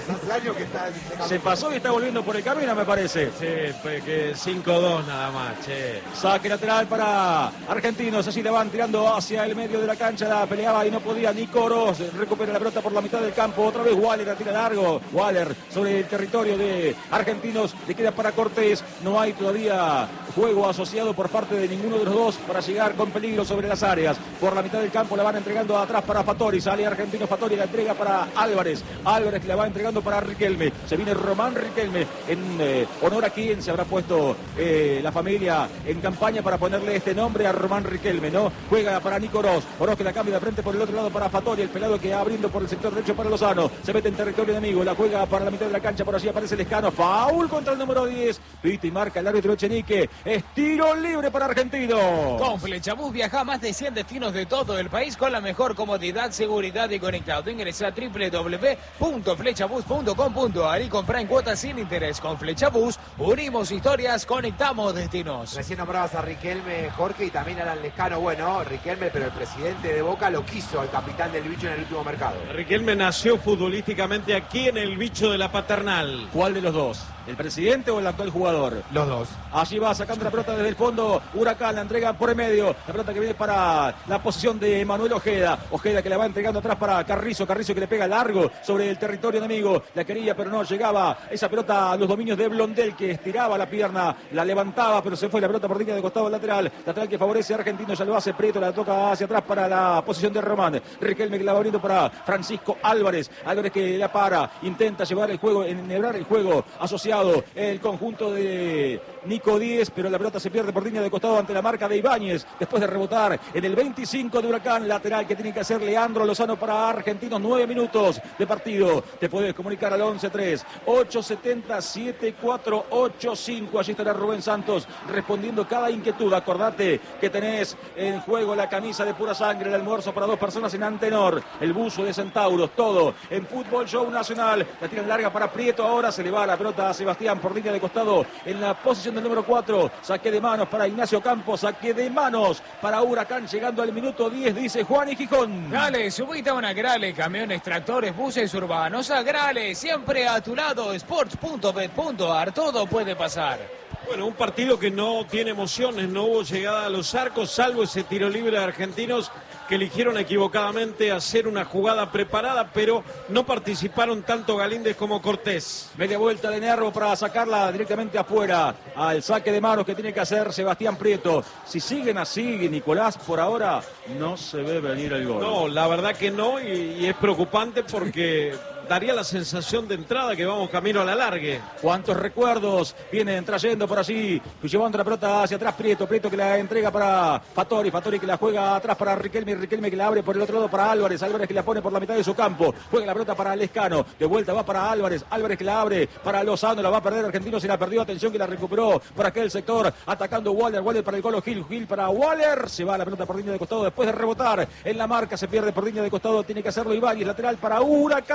Se pasó y está volviendo por el camino, me parece. Sí, pues que cinco dos nada más, che. Saque lateral para Argentinos. Así le van tirando hacia el medio de la cancha. La peleaba y no podía Nicoros. Recupera la pelota por la mitad del campo. Otra vez Waller la tira largo. Waller sobre el territorio de Argentinos. Le queda para Cortés. No hay todavía juego asociado por parte de ninguno de los dos para llegar con peligro sobre las áreas. Por la mitad del campo la van entregando atrás para Fattori. Sale Argentinos, Fattori la entrega para Álvarez. Álvarez que la va entregando para Riquelme. Se viene Román Riquelme en eh, honor a quien se habrá puesto eh, la familia en campaña para ponerle este nombre a Román Riquelme, ¿no? Juega para Nico Oroz. Oroz que la cambia de frente por el otro lado para Fattori. El pelado que abriendo por el sector derecho para Lozano. Se mete en territorio enemigo. La juega para la mitad de la cancha. Por allí aparece Lescano. Foul contra el número diez. Pita y marca el árbitro Echenique. Es tiro libre para Argentino. Con Flechabús viaja a más de cien destinos de todo el país con la mejor comodidad, seguridad y conectado. Ingresa a doble u doble u doble u punto flechabús punto com punto a r y compra en cuotas sin interés. Con Flechabús unimos historias, conectamos destinos. Recién nombrabas a Riquelme, Jorge, y también a Alan Lescano. Bueno, Riquelme, pero el presidente de Boca lo quiso al capitán del Bicho en el último mercado. Riquelme nació futbolísticamente aquí en el Bicho de la Paternal. ¿Cuál de los dos? ¿El presidente o el actual jugador? Los dos. Allí va sacando la pelota desde el fondo. Huracán la entrega por el medio. La pelota que viene para la posición de Manuel Ojeda. Ojeda que la va entregando atrás para Carrizo. Carrizo que le pega largo sobre el territorio enemigo. La quería pero no llegaba esa pelota a los dominios de Blondel, que estiraba la pierna, la levantaba pero se fue la pelota por línea de costado lateral. Lateral que favorece a Argentino. Ya lo hace Prieto. La toca hacia atrás para la posición de Román. Riquelme que la va abriendo para Francisco Álvarez. Álvarez que la para. Intenta llevar el juego, enhebrar el juego asociado el conjunto de Nico Díez, pero la pelota se pierde por línea de costado ante la marca de Ibáñez, después de rebotar en el veinticinco de Huracán. Lateral que tiene que hacer Leandro Lozano para Argentinos. Nueve minutos de partido. Te puedes comunicar al once tres ocho siete cero siete cuatro ocho cinco. Allí estará Rubén Santos respondiendo cada inquietud. Acordate que tenés en juego la camisa de pura sangre, el almuerzo para dos personas en Antenor, el buzo de Centauros, todo en Fútbol Show Nacional. La tiran larga para Prieto, ahora se le va la pelota a Sebastián por línea de costado en la posición del número cuatro. Saque de manos para Ignacio Campos, saque de manos para Huracán, llegando al minuto diez, dice Juan y Gijón. Grale, subite a una Grale, camiones, tractores, buses urbanos. A Grale, siempre a tu lado. sports punto bet punto a r, todo puede pasar. Bueno, un partido que no tiene emociones, no hubo llegada a los arcos, salvo ese tiro libre de Argentinos que eligieron equivocadamente hacer una jugada preparada, pero no participaron tanto Galíndez como Cortés. Media vuelta de Nervo para sacarla directamente afuera al saque de manos que tiene que hacer Sebastián Prieto. Si siguen así, Nicolás, por ahora no se ve venir el gol. No, la verdad que no, y, y es preocupante porque daría la sensación de entrada que vamos camino a la largue. ¿Cuántos recuerdos vienen trayendo por allí? Llevando la pelota hacia atrás Prieto. Prieto que la entrega para Fattori. Fattori que la juega atrás para Riquelme. Riquelme que la abre por el otro lado para Álvarez. Álvarez que la pone por la mitad de su campo. Juega la pelota para Lescano. De vuelta va para Álvarez. Álvarez que la abre para Lozano. La va a perder Argentino. Se la perdió. Atención que la recuperó por aquel sector. Atacando Waller. Waller para el Colo Gil. Gil para Waller. Se va la pelota por línea de costado. Después de rebotar en la marca se pierde por línea de costado. Tiene que hacerlo Ibáñez. Lateral para Huracán. Zona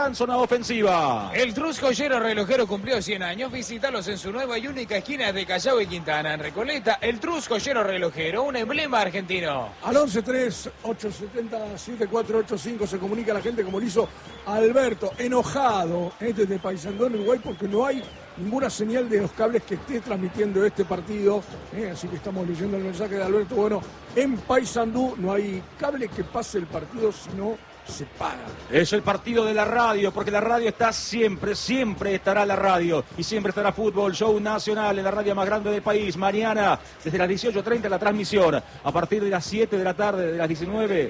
ofensiva. El Trus Joyero Relojero cumplió cien años. Visítalos en su nueva y única esquina de Callao y Quintana. En Recoleta, el Trus Joyero Relojero, un emblema argentino. Al once tres ocho siete cero siete cuatro ocho cinco se comunica la gente como lo hizo Alberto, enojado este de Paysandú en Uruguay porque no hay ninguna señal de los cables que esté transmitiendo este partido. Eh, así que estamos leyendo el mensaje de Alberto. Bueno, en Paysandú no hay cable que pase el partido, sino se paga. Es el partido de la radio, porque la radio está siempre, siempre estará la radio. Y siempre estará Fútbol Show Nacional en la radio más grande del país. Mañana, desde las dieciocho treinta, la transmisión. A partir de las siete de la tarde, de las diecinueve,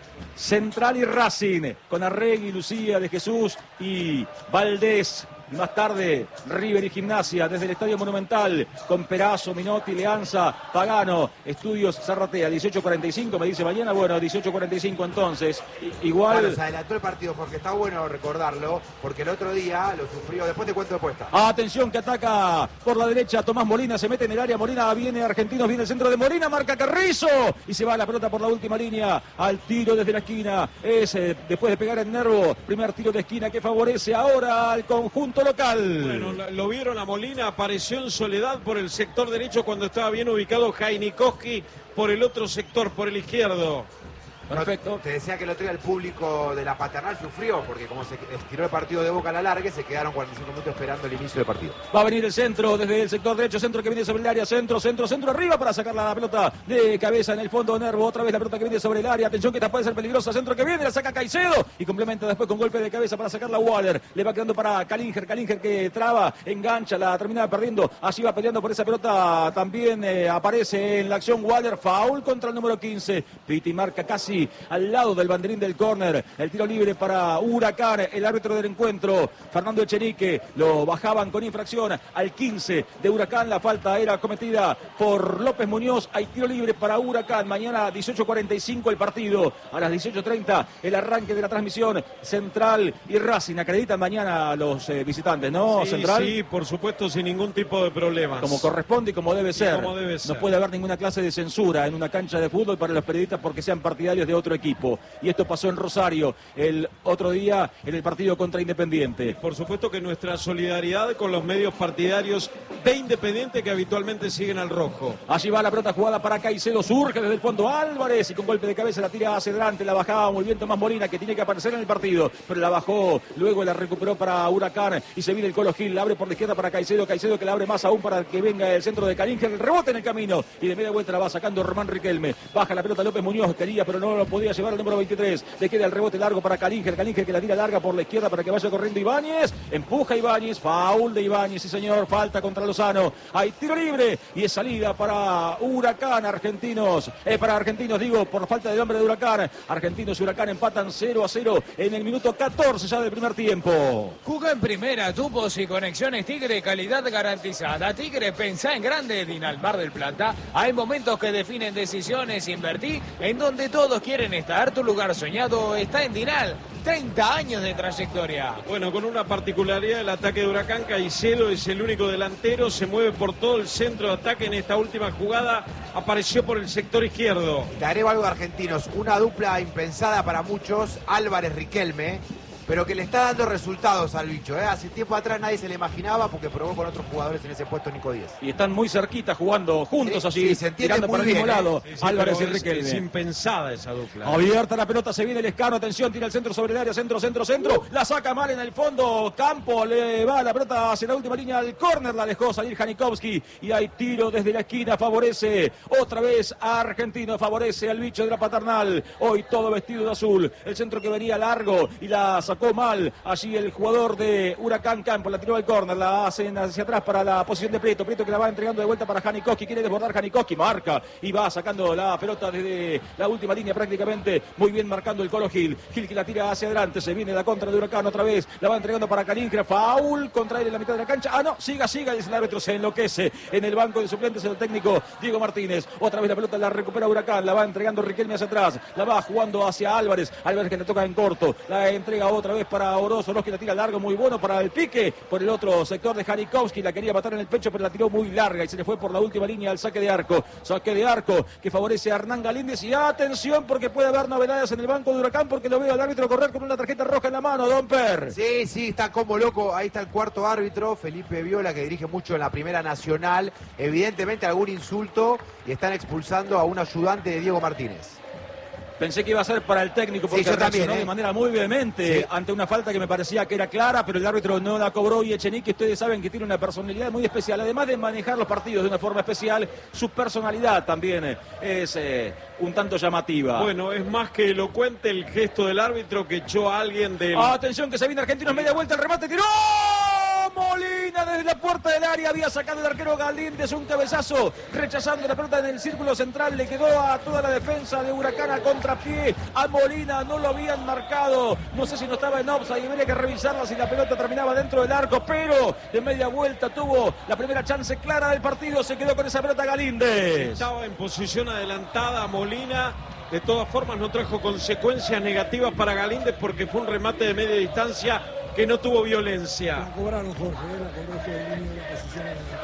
Central y Racing, con Arregui, Lucía de Jesús y Valdés. Y más tarde, River y Gimnasia desde el Estadio Monumental con Perazo, Minotti, Leanza, Pagano, Estudios Zarratea, dieciocho cuarenta y cinco, me dice mañana, bueno, dieciocho cuarenta y cinco entonces, I igual... Bueno, se adelantó el partido porque está bueno recordarlo, porque el otro día lo sufrió, después te cuento de puesta. Atención que ataca por la derecha Tomás Molina, se mete en el área, Molina viene Argentinos, viene el centro de Molina, marca Carrizo y se va la pelota por la última línea, al tiro desde la esquina, es eh, después de pegar en Nervo, primer tiro de esquina que favorece ahora al conjunto local. Bueno, lo vieron a Molina, apareció en soledad por el sector derecho cuando estaba bien ubicado Jainikowski por el otro sector, por el izquierdo. Perfecto. No, te decía que el otro día el público de la Paternal sufrió porque como se estiró el partido de Boca a la larga, se quedaron cuarenta y cinco minutos esperando el inicio del partido. Va a venir el centro desde el sector derecho, centro que viene sobre el área, centro, centro, centro arriba para sacar la pelota de cabeza en el fondo. Nervo, otra vez la pelota que viene sobre el área, atención que esta puede ser peligrosa, centro que viene, la saca Caicedo y complementa después con golpe de cabeza para sacarla Waller. Le va quedando para Calinger, Calinger que traba, engancha, la termina perdiendo, así va peleando por esa pelota, también eh, aparece en la acción Waller, foul contra el número quince, Piti marca casi al lado del banderín del córner, el tiro libre para Huracán, el árbitro del encuentro, Fernando Echenique, lo bajaban con infracción al quince de Huracán, la falta era cometida por López Muñoz, hay tiro libre para Huracán, mañana dieciocho cuarenta y cinco el partido, a las dieciocho treinta el arranque de la transmisión, Central y Racing, acreditan mañana a los eh, visitantes, ¿no? Sí, Central. Sí, por supuesto, sin ningún tipo de problemas. Como corresponde y como debe ser. Como debe ser. No puede haber ninguna clase de censura en una cancha de fútbol para los periodistas porque sean partidarios de otro equipo. Y esto pasó en Rosario el otro día en el partido contra Independiente. Por supuesto que nuestra solidaridad con los medios partidarios de Independiente que habitualmente siguen al rojo. Allí va la pelota jugada para Caicedo, surge desde el fondo Álvarez y con golpe de cabeza la tira hacia adelante, la bajaba muy bien Tomás Molina que tiene que aparecer en el partido, pero la bajó, luego la recuperó para Huracán y se viene el Colo Gil, la abre por la izquierda para Caicedo, Caicedo que la abre más aún para que venga el centro de Calinger, el rebote en el camino y de media vuelta la va sacando Román Riquelme, baja la pelota López Muñoz, quería pero no lo podía llevar al número veintitrés, le queda el rebote largo para Calinger, Calinger que la tira larga por la izquierda para que vaya corriendo Ibáñez, empuja Ibáñez, foul de Ibáñez, sí señor, falta contra Lozano, hay tiro libre y es salida para Huracán, Argentinos, eh, para Argentinos digo, por falta de hombre de Huracán, Argentinos y Huracán empatan cero a cero en el minuto catorce ya del primer tiempo. Jugó en primera, tubos y conexiones Tigre, calidad garantizada. Tigre, pensá en grande, Dinalmar del Plata. Hay momentos que definen decisiones, invertí en donde todos quieren estar. Tu lugar soñado está en Dinal. treinta años de trayectoria. Bueno, con una particularidad del ataque de Huracán, Caicedo es el único delantero, se mueve por todo el centro de ataque en esta última jugada, apareció por el sector izquierdo. Te agrego algo de Argentinos, una dupla impensada para muchos, Álvarez-Riquelme, pero que le está dando resultados al bicho, ¿eh? Hace tiempo atrás nadie se le imaginaba porque probó con otros jugadores en ese puesto Nico Díez. Y están muy cerquita jugando juntos sí, allí, sí, se tirando para el mismo bien, lado, ¿eh? Sí, sí, Álvarez y es, Riquelme. Es impensada esa dupla. Abierta la pelota, se viene el Escano, atención, tira el centro sobre el área, centro, centro, centro, la saca mal en el fondo, Campo, le va la pelota hacia la última línea al córner, la dejó salir Janikowski y hay tiro desde la esquina, favorece otra vez a Argentino, favorece al bicho de la Paternal, hoy todo vestido de azul, el centro que venía largo y la sacó mal, allí el jugador de Huracán Campo, la tiró al córner, la hacen hacia atrás para la posición de Prieto, Prieto que la va entregando de vuelta para Janikowski, quiere desbordar Janikowski, marca y va sacando la pelota desde la última línea prácticamente, muy bien marcando el Colo Gil, Gil que la tira hacia adelante, se viene la contra de Huracán otra vez, la va entregando para Calinger, foul contra él en la mitad de la cancha, ah no, siga, siga, dice el árbitro, se enloquece en el banco de suplentes el técnico Diego Martínez, otra vez la pelota la recupera Huracán, la va entregando Riquelme hacia atrás, la va jugando hacia Álvarez, Álvarez que le toca en corto, la entrega otra otra vez para Oroz. Oroz que la tira largo, muy bueno para el pique. Por el otro sector de Janikowski, la quería matar en el pecho, pero la tiró muy larga y se le fue por la última línea al saque de arco. Saque de arco que favorece a Hernán Galíndez. Y atención, porque puede haber novedades en el banco de Huracán, porque lo veo al árbitro correr con una tarjeta roja en la mano, Don Per. Sí, sí, está como loco. Ahí está el cuarto árbitro, Felipe Viola, que dirige mucho en la Primera Nacional. Evidentemente algún insulto y están expulsando a un ayudante de Diego Martínez. Pensé que iba a ser para el técnico porque sí, yo reaccionó también, ¿eh? de manera muy vehemente sí. ante una falta que me parecía que era clara, pero el árbitro no la cobró. Y Echenique, ustedes saben que tiene una personalidad muy especial. Además de manejar los partidos de una forma especial, su personalidad también es eh, un tanto llamativa. Bueno, es más que elocuente el gesto del árbitro que echó a alguien del... Ah, atención que se viene Argentinos, media vuelta, el remate, tiró Molina desde la puerta del área, había sacado el arquero Galíndez un cabezazo, rechazando la pelota en el círculo central, le quedó a toda la defensa de Huracán a contrapié, a Molina no lo habían marcado, no sé si no estaba en offside y habría que revisarla si la pelota terminaba dentro del arco, pero de media vuelta tuvo la primera chance clara del partido, se quedó con esa pelota Galíndez. Estaba en posición adelantada Molina. De todas formas no trajo consecuencias negativas para Galíndez porque fue un remate de media distancia que no tuvo violencia. La cobraron, Jorge, ¿eh? La cobró Jorge de línea de la posición.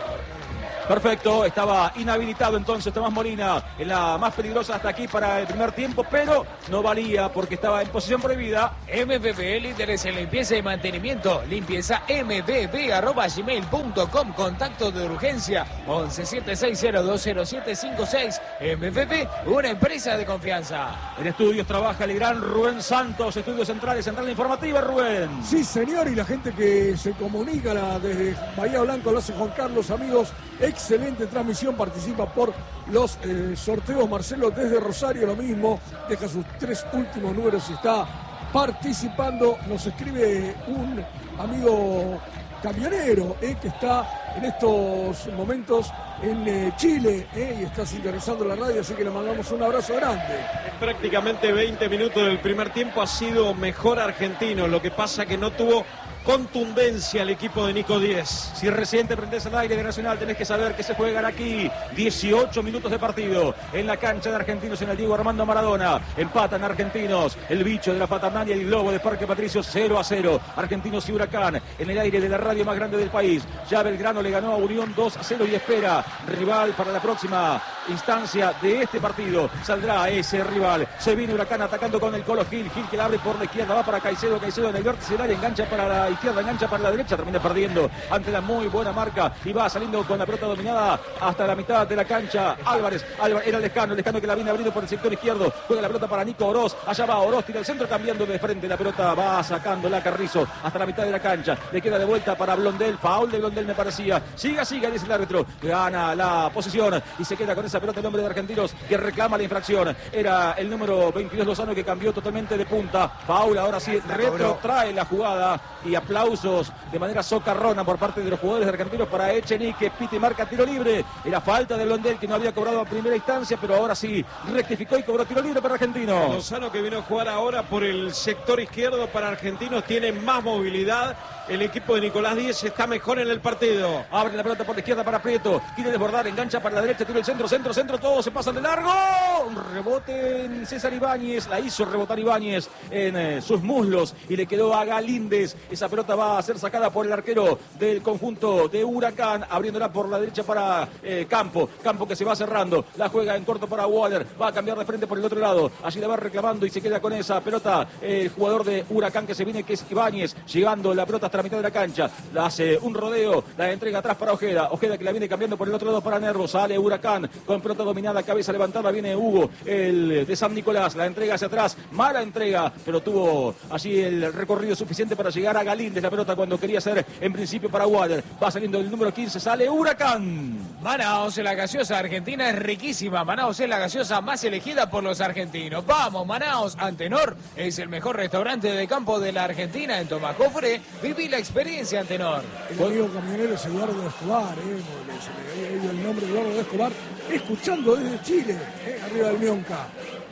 Perfecto, estaba inhabilitado entonces Tomás Molina en la más peligrosa hasta aquí para el primer tiempo, pero no valía porque estaba en posición prohibida. M B B, líderes en limpieza y mantenimiento. Limpieza m b b arroba gmail punto com. Contacto de urgencia once siete seis cero dos cero siete cinco seis. M B B, una empresa de confianza. En estudios trabaja el gran Rubén Santos, estudios centrales, central informativa, Rubén. Sí, señor, y la gente que se comunica la, desde Bahía Blanca lo hace Juan Carlos, amigos. Excelente transmisión, participa por los eh, sorteos. Marcelo desde Rosario, lo mismo, deja sus tres últimos números y está participando. Nos escribe un amigo camionero eh, que está en estos momentos en eh, Chile eh, y está sintonizando la radio, así que le mandamos un abrazo grande. En prácticamente veinte minutos del primer tiempo ha sido mejor Argentino, lo que pasa que no tuvo contundencia el equipo de Nico Díez. Si recién te prendés al aire de Nacional, tenés que saber que se juegan aquí dieciocho minutos de partido en la cancha de Argentinos en el Diego Armando Maradona. Empatan Argentinos, el bicho de la Paternal y el Globo de Parque Patricio cero a cero. Argentinos y Huracán en el aire de la radio más grande del país. Ya Belgrano le ganó a Unión dos a cero y espera rival para la próxima instancia de este partido. Saldrá ese rival. Se viene Huracán atacando con el Colo Gil. Gil que la abre por la izquierda, va para Caicedo. Caicedo en el vértice del área, engancha para la izquierda, engancha para la derecha, termina perdiendo ante la muy buena marca y va saliendo con la pelota dominada hasta la mitad de la cancha. Álvarez, Álvarez era Lescano, Lescano que la viene abriendo por el sector izquierdo, juega la pelota para Nico Oroz, allá va Oroz, tira el centro cambiando de frente, la pelota va sacando la Carrizo hasta la mitad de la cancha, le queda de vuelta para Blondel, foul de Blondel me parecía, siga, siga, dice el árbitro, gana la posición y se queda con esa pelota el hombre de Argentinos que reclama la infracción, era el número veintidós Lozano que cambió totalmente de punta, foul, ahora sí retrotrae la jugada y aplausos de manera socarrona por parte de los jugadores argentinos para Echenique. Pite marca tiro libre. Era falta de Blondel que no había cobrado a primera instancia, pero ahora sí rectificó y cobró tiro libre para Argentinos. Lozano que vino a jugar ahora por el sector izquierdo para Argentinos tiene más movilidad. El equipo de Nicolás Díez está mejor en el partido. Abre la pelota por la izquierda para Prieto. Quiere desbordar, engancha para la derecha, tira el centro, centro, centro, todos se pasan de largo. Un rebote en César Ibáñez. La hizo rebotar Ibáñez en eh, sus muslos y le quedó a Galíndez. Esa pelota va a ser sacada por el arquero del conjunto de Huracán, abriéndola por la derecha para eh, Campo. Campo que se va cerrando. La juega en corto para Waller. Va a cambiar de frente por el otro lado. Allí la va reclamando y se queda con esa pelota el jugador de Huracán que se viene, que es Ibáñez. Llegando la pelota hasta la mitad de la cancha. La hace un rodeo. La entrega atrás para Ojeda. Ojeda que la viene cambiando por el otro lado para Nervo. Sale Huracán con pelota dominada. Cabeza levantada. Viene Hugo, el de San Nicolás. La entrega hacia atrás. Mala entrega, pero tuvo allí el recorrido suficiente para llegar a Galíndez. La pelota cuando quería ser en principio para Waller. Va saliendo el número quince. Sale Huracán. Manaos, la gaseosa argentina es riquísima. Manaos es la gaseosa más elegida por los argentinos. Vamos, Manaos. Antenor es el mejor restaurante de campo de la Argentina en Tomacofre. Viví la experiencia, Antenor. El amigo camionero es Eduardo Escobar, eh, se me había ido el nombre de Eduardo Escobar, escuchando desde Chile, eh, arriba del Mionca.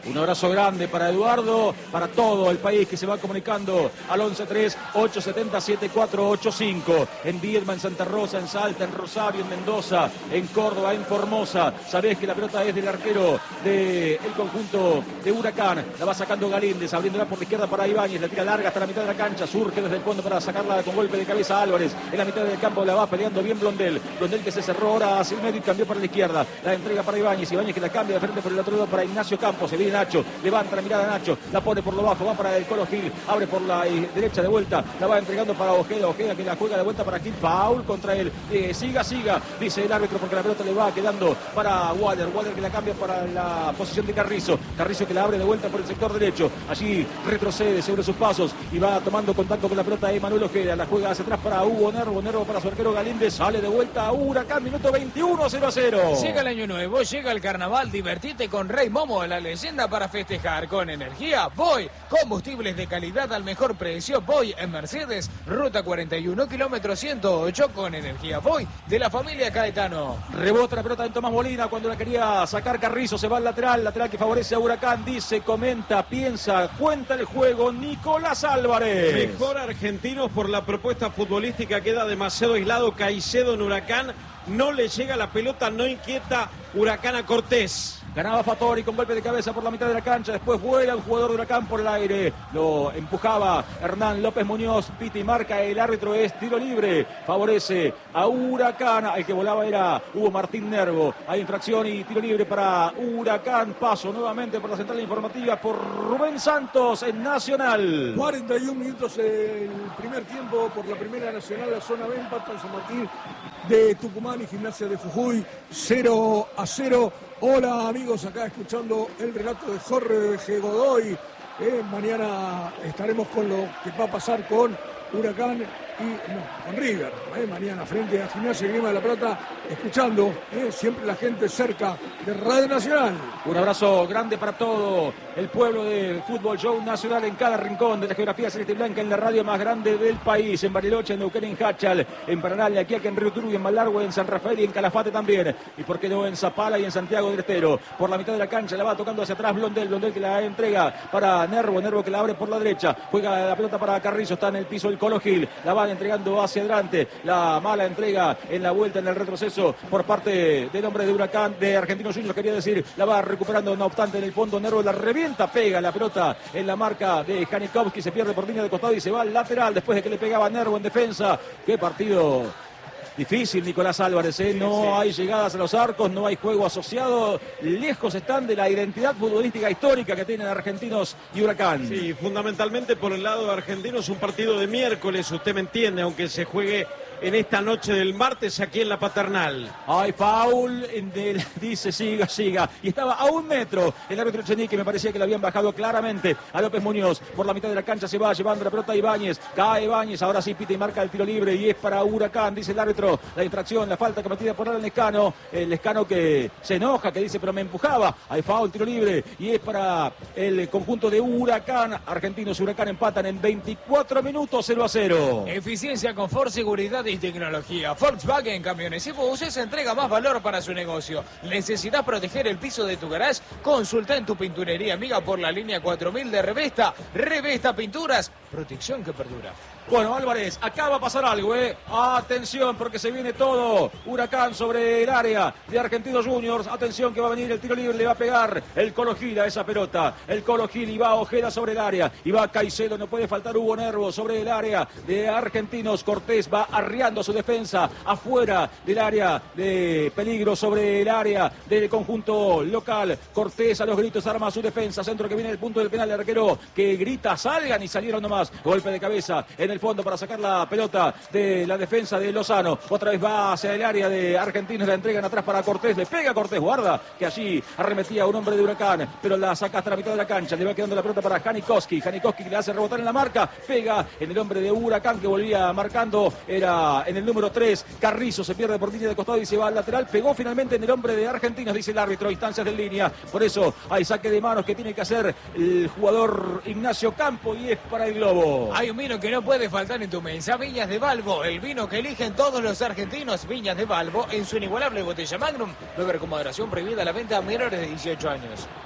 Un abrazo grande para Eduardo, para todo el país que se va comunicando al once tres ocho siete cero siete cuatro ocho cinco. En Viedma, en Santa Rosa, en Salta, en Rosario, en Mendoza, en Córdoba, en Formosa. Sabés que la pelota es del arquero del conjunto de Huracán. La va sacando Galíndez, abriéndola por la izquierda para Ibáñez. La tira larga hasta la mitad de la cancha. Surge desde el fondo para sacarla con golpe de cabeza Álvarez. En la mitad del campo la va peleando bien Blondel. Blondel que se cerró ahora hacia el medio y cambió para la izquierda. La entrega para Ibáñez. Ibáñez que la cambia de frente por el otro lado para Ignacio Campos. Se viene Nacho. Levanta la mirada Nacho. La pone por lo bajo. Va para el Colo Gil. Abre por la eh, derecha de vuelta. La va entregando para Ojeda. Ojeda que la juega de vuelta para Gil. Foul contra él. Eh, siga, siga. Dice el árbitro porque la pelota le va quedando para Waller. Waller que la cambia para la posición de Carrizo. Carrizo que la abre de vuelta por el sector derecho. Allí retrocede sobre sus pasos y va tomando contacto con la pelota Emanuel Ojeda. La juega hacia atrás para Hugo Nervo. Nervo para su arquero Galíndez. Sale de vuelta a Huracán. Minuto veintiuno, cero a cero. Llega el año nuevo, llega el carnaval. Divertite con Rey Momo, la leyenda para festejar. Con energía, voy. Combustibles de calidad al mejor precio. Voy en Mercedes. Ruta cuarenta y uno, kilómetro ciento ocho. Con energía, voy. De la familia Caetano. Rebota la pelota en Tomás Molina cuando la quería sacar Carrizo. Se va al lateral. Lateral que favorece a Huracán. Dice, comenta, piensa, cuenta el juego Nicolás Álvarez. Mejor Argentinos por la propuesta futbolística. Queda demasiado aislado Caicedo en Huracán. No le llega la pelota, no inquieta Huracán a Cortés. Ganaba Fattori con golpe de cabeza por la mitad de la cancha. Después vuela un jugador de Huracán por el aire. Lo empujaba Hernán López Muñoz. Pita y marca. El árbitro es tiro libre. Favorece a Huracán. El que volaba era Hugo Martín Nervo. Hay infracción y tiro libre para Huracán. Paso nuevamente por la central informativa por Rubén Santos en Nacional. cuarenta y un minutos el primer tiempo por la Primera Nacional. La zona B empata en San Martín de Tucumán y Gimnasia de Jujuy. cero a cero. Hola amigos, acá escuchando el relato de Jorge Godoy. Eh, mañana estaremos con lo que va a pasar con Huracán y no, con River. Eh, mañana frente a Gimnasia y Grima de la Plata, escuchando eh, siempre la gente cerca de Radio Nacional. Un abrazo grande para todo el pueblo de Fútbol Show Nacional en cada rincón de la geografía celeste y blanca, en la radio más grande del país, en Bariloche, en Neuquén, en Hachal, en Paraná, en Aquiaca, en Río Turbio, en Malargüe, en San Rafael y en Calafate también. Y por qué no en Zapala y en Santiago del Estero. Por la mitad de la cancha la va tocando hacia atrás Blondel, Blondel que la entrega para Nervo, Nervo que la abre por la derecha. Juega la pelota para Carrizo, está en el piso el Colo Gil. La van entregando hacia adelante. La mala entrega en la vuelta, en el retroceso por parte del hombre de Huracán, de Argentinos Juniors, quería decir. La va recuperando, no obstante, en el fondo Nervo la revienta, pega la pelota en la marca de Janikowski, se pierde por línea de costado y se va al lateral después de que le pegaba Nervo en defensa. Qué partido difícil, Nicolás Álvarez, ¿eh? No sí, sí. hay llegadas a los arcos, no hay juego asociado, lejos están de la identidad futbolística histórica que tienen Argentinos y Huracán. Sí, fundamentalmente por el lado de Argentinos, un partido de miércoles, usted me entiende, aunque se juegue en esta noche del martes aquí en la Paternal. Hay foul, del, dice siga, siga. Y estaba a un metro el árbitro Chenique, me parecía que lo habían bajado claramente a López Muñoz. Por la mitad de la cancha se va llevando la pelota a Ibáñez. Cae Ibáñez, ahora sí pita y marca el tiro libre y es para Huracán, dice el árbitro. La infracción, la falta cometida por Alan Lescano. El Lescano que se enoja, que dice pero me empujaba. Hay foul, tiro libre y es para el conjunto de Huracán. Argentinos y Huracán empatan en veinticuatro minutos, cero a cero. Eficiencia, confort, seguridad y tecnología. Volkswagen Camiones y Buses entrega más valor para su negocio. ¿Necesitas proteger el piso de tu garage? Consulta en tu pinturería amiga por la línea cuatro mil de Revesta. Revesta Pinturas, protección que perdura. Bueno, Álvarez, acá va a pasar algo, ¿eh? Atención, porque se viene todo. Huracán sobre el área de Argentinos Juniors. Atención que va a venir el tiro libre, le va a pegar el Colo Gil a esa pelota. El Colo Gil y va Ojeda sobre el área. Y va Caicedo, no puede faltar Hugo Nervo sobre el área de Argentinos. Cortés va arriando su defensa afuera del área de peligro sobre el área del conjunto local. Cortés a los gritos arma su defensa. Centro que viene del punto del penal, el arquero que grita, salgan y salieron nomás. Golpe de cabeza en el fondo para sacar la pelota de la defensa de Lozano. Otra vez va hacia el área de Argentinos, la entregan atrás para Cortés, le pega Cortés, guarda que allí arremetía un hombre de Huracán, pero la saca hasta la mitad de la cancha, le va quedando la pelota para Janikowski, Janikowski le hace rebotar en la marca, pega en el hombre de Huracán que volvía marcando, era en el número tres, Carrizo se pierde por línea de costado y se va al lateral, pegó finalmente en el hombre de Argentinos, dice el árbitro, instancias de línea, por eso hay saque de manos que tiene que hacer el jugador Ignacio Campo y es para el Globo. Hay un vino que no puede faltar en tu mesa, Viñas de Balbo, el vino que eligen todos los argentinos. Viñas de Balbo en su inigualable botella Magnum, beber con moderación, prohibida la venta a menores de dieciocho años.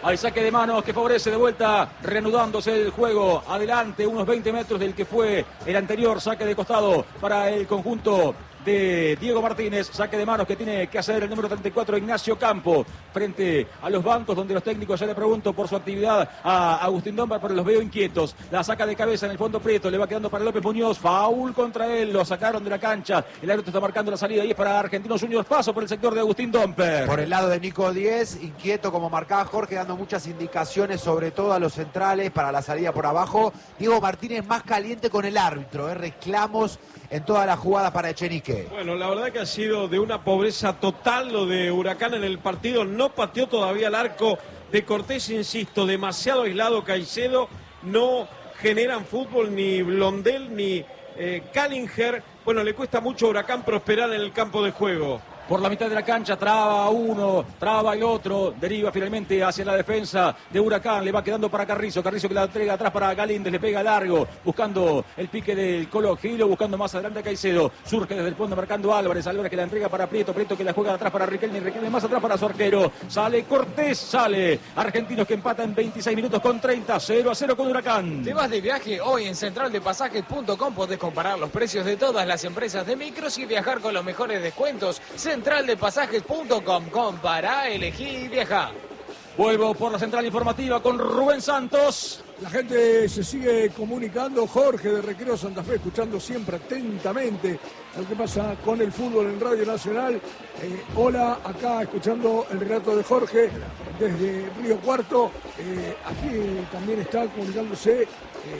Hay saque de manos que favorece de vuelta, reanudándose el juego. Adelante, unos veinte metros del que fue el anterior saque de costado para el conjunto de Diego Martínez. Saque de manos que tiene que hacer el número treinta y cuatro, Ignacio Campo, frente a los bancos donde los técnicos, ya le pregunto por su actividad a Agustín Dombar, pero los veo inquietos. La saca de cabeza en el fondo Prieto, le va quedando para López Muñoz, foul contra él, lo sacaron de la cancha, el árbitro está marcando la salida y es para Argentinos Juniors. Paso por el sector de Agustín Domper. Por el lado de Nico Díez, inquieto como marcaba Jorge, dando muchas indicaciones, sobre todo a los centrales para la salida por abajo. Diego Martínez más caliente con el árbitro, ¿eh? Reclamos en toda la jugada para Echenique. Bueno, la verdad que ha sido de una pobreza total lo de Huracán en el partido. No pateó todavía el arco de Cortés, insisto, demasiado aislado Caicedo. No generan fútbol ni Blondel ni eh, Callinger. Bueno, le cuesta mucho a Huracán prosperar en el campo de juego. Por la mitad de la cancha, traba uno, traba el otro, deriva finalmente hacia la defensa de Huracán, le va quedando para Carrizo, Carrizo que la entrega atrás para Galíndez, le pega largo, buscando el pique del Colo Gilo, buscando más adelante a Caicedo, surge desde el fondo marcando a Álvarez, Álvarez que la entrega para Prieto, Prieto que la juega atrás para Riquelme, Riquelme más atrás para su arquero, sale Cortés, sale, Argentinos que empatan veintiséis minutos con treinta, cero a cero con Huracán. ¿Te vas de viaje? Hoy en central de pasajes punto com podés comparar los precios de todas las empresas de micros y viajar con los mejores descuentos. central de pasajes punto com, compara, elegí y viaja. Vuelvo por la central informativa con Rubén Santos. La gente se sigue comunicando. Jorge de Recreo Santa Fe, escuchando siempre atentamente lo que pasa con el fútbol en Radio Nacional. Eh, hola, acá escuchando el relato de Jorge desde Río Cuarto. Eh, aquí también está comunicándose. Eh,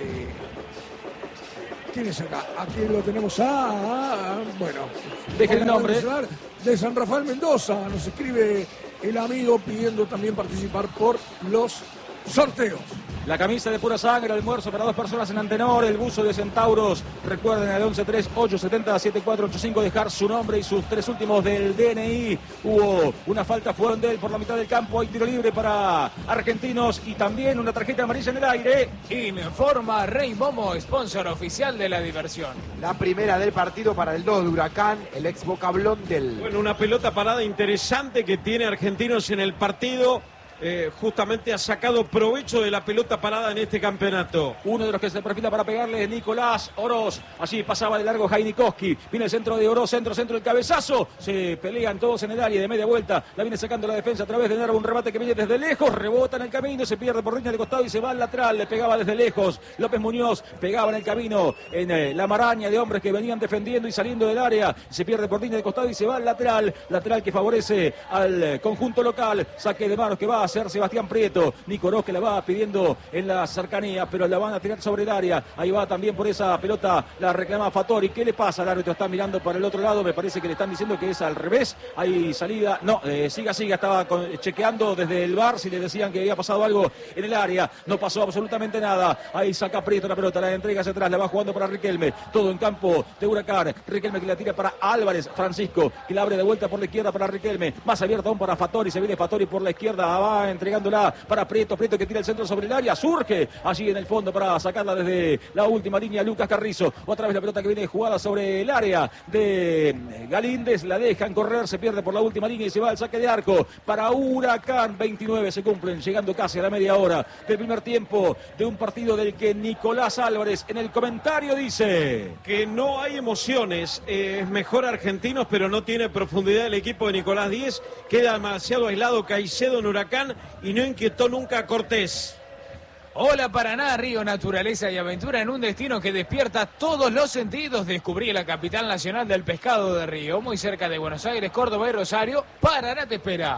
¿Quién es acá? Aquí lo tenemos a, a, a bueno, dejen el nombre. De San Rafael Mendoza. Nos escribe el amigo pidiendo también participar por los sorteos. La camisa de pura sangre, almuerzo para dos personas en Antenor, el buzo de Centauros. Recuerden al once tres ocho siete cero siete cuatro ocho cinco dejar su nombre y sus tres últimos del D N I. Hubo una falta, fueron de él por la mitad del campo. Hay tiro libre para Argentinos y también una tarjeta amarilla en el aire. Informa Rey Momo, sponsor oficial de la diversión. La primera del partido para el dos de Huracán, el ex Boca Blondel. Bueno, una pelota parada interesante que tiene Argentinos en el partido. Eh, justamente ha sacado provecho de la pelota parada en este campeonato. Uno de los que se perfila para pegarle es Nicolás Oroz. Allí pasaba de largo Jainikoski. Viene el centro de Oroz, centro, centro, el cabezazo. Se pelean todos en el área de media vuelta. La viene sacando la defensa a través de Nervo. Un remate que viene desde lejos. Rebota en el camino. Se pierde por línea de costado y se va al lateral. Le pegaba desde lejos. López Muñoz pegaba en el camino. En eh, la maraña de hombres que venían defendiendo y saliendo del área. Se pierde por línea de costado y se va al lateral. Lateral que favorece al eh, conjunto local. Saque de manos que va a hacer Sebastián Prieto. Nico Oroz que la va pidiendo en la cercanía, pero la van a tirar sobre el área. Ahí va también por esa pelota, la reclama Fattori. ¿Qué le pasa? El árbitro está mirando para el otro lado. Me parece que le están diciendo que es al revés. Hay salida. No, eh, siga, siga. Estaba con, chequeando desde el V A R si le decían que había pasado algo en el área. No pasó absolutamente nada. Ahí saca Prieto la pelota, la entrega hacia atrás, la va jugando para Riquelme. Todo en campo de Huracán. Riquelme que la tira para Álvarez. Francisco que la abre de vuelta por la izquierda para Riquelme. Más abierto aún para Fattori. Se viene Fattori por la izquierda. Va entregándola para Prieto. Prieto que tira el centro sobre el área. Surge allí en el fondo para sacarla desde la última línea Lucas Carrizo. Otra vez la pelota que viene jugada sobre el área de Galíndez. La dejan correr. Se pierde por la última línea y se va al saque de arco para Huracán. veintinueve se cumplen, llegando casi a la media hora del primer tiempo de un partido del que Nicolás Álvarez en el comentario dice que no hay emociones. Eh, es mejor Argentinos, pero no tiene profundidad el equipo de Nicolás Díez. Queda demasiado aislado Caicedo en Huracán y no inquietó nunca a Cortés. Hola Paraná, río, naturaleza y aventura en un destino que despierta todos los sentidos. Descubrí la capital nacional del pescado de Río, muy cerca de Buenos Aires, Córdoba y Rosario. Paraná te espera.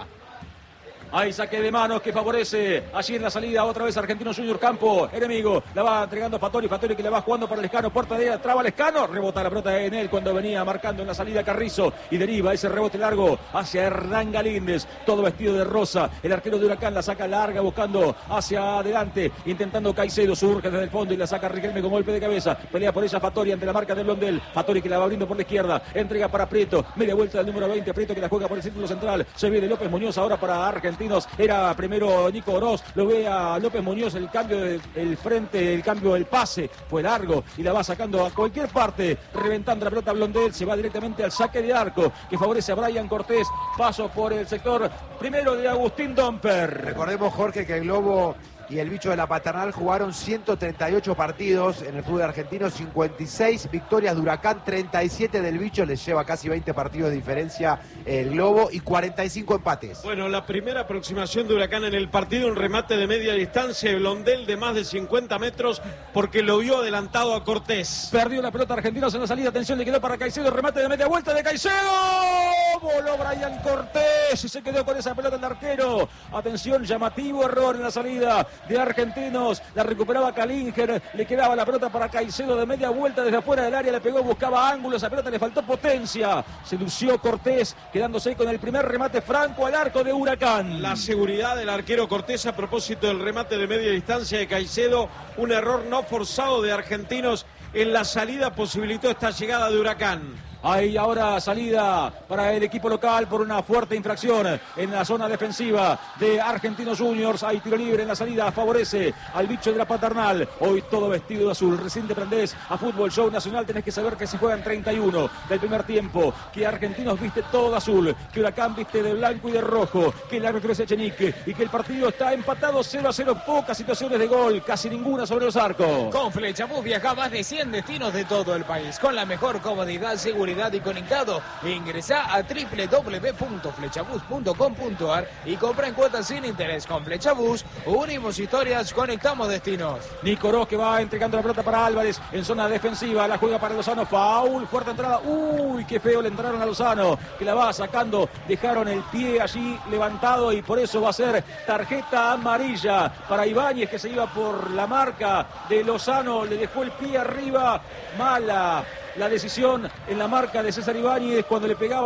Hay saque de manos que favorece allí en la salida otra vez Argentinos Juniors. Campo enemigo, la va entregando Fattori, Fattori que la va jugando para Lescano, puerta de ella, traba Lescano, rebota la pelota en él cuando venía marcando en la salida Carrizo y deriva ese rebote largo hacia Hernán Galíndez, todo vestido de rosa. El arquero de Huracán la saca larga buscando hacia adelante, intentando Caicedo, surge desde el fondo y la saca Riquelme con golpe de cabeza, pelea por ella Fattori ante la marca de Blondel. Fattori que la va abriendo por la izquierda, entrega para Prieto, media vuelta del número veinte, Prieto que la juega por el círculo central, se viene López Muñoz ahora para Argentinos. Argentinos era primero Nico Oroz, lo ve a López Muñoz, el cambio del el frente, el cambio del pase fue largo y la va sacando a cualquier parte, reventando la pelota Blondel, se va directamente al saque de arco que favorece a Brian Cortés, paso por el sector primero de Agustín Domper. Recordemos, Jorge, que el Globo y el Bicho de la Paternal jugaron ciento treinta y ocho partidos en el fútbol argentino, cincuenta y seis victorias de Huracán, treinta y siete del Bicho, les lleva casi veinte partidos de diferencia el Globo y cuarenta y cinco empates. Bueno, la primera aproximación de Huracán en el partido, un remate de media distancia, Blondel de más de cincuenta metros porque lo vio adelantado a Cortés. Perdió la pelota Argentinos en la salida, atención, le quedó para Caicedo, remate de media vuelta de Caicedo, voló Brian Cortés y se quedó con esa pelota el arquero. Atención, llamativo error en la salida de Argentinos, la recuperaba Kalinger, le quedaba la pelota para Caicedo de media vuelta desde afuera del área, le pegó, buscaba ángulos, esa pelota le faltó potencia, se lució Cortés, quedándose con el primer remate franco al arco de Huracán. La seguridad del arquero Cortés a propósito del remate de media distancia de Caicedo, un error no forzado de Argentinos en la salida posibilitó esta llegada de Huracán. Hay ahora salida para el equipo local por una fuerte infracción en la zona defensiva de Argentinos Juniors. Hay tiro libre en la salida, favorece al Bicho de la Paternal. Hoy todo vestido de azul. Recién te prendés a Fútbol Show Nacional. Tenés que saber que se juegan treinta y uno del primer tiempo. Que Argentinos viste todo azul. Que Huracán viste de blanco y de rojo. Que el árbitro es Echenique. Y que el partido está empatado cero a cero. Pocas situaciones de gol. Casi ninguna sobre los arcos. Con Flechabús viaja a más de cien destinos de todo el país. Con la mejor comodidad, seguridad y conectado. Ingresa a doble u doble u doble u punto flechabús punto com punto a r y compra en cuotas sin interés. Con Flechabús unimos historias, conectamos destinos. Nico Oroz que va entregando la pelota para Álvarez en zona defensiva, la juega para Lozano, faul, fuerte entrada, uy, qué feo le entraron a Lozano, que la va sacando, dejaron el pie allí levantado y por eso va a ser tarjeta amarilla para Ibáñez, que se iba por la marca de Lozano, le dejó el pie arriba, mala la decisión en la marca de César Ibáñez cuando le pegaba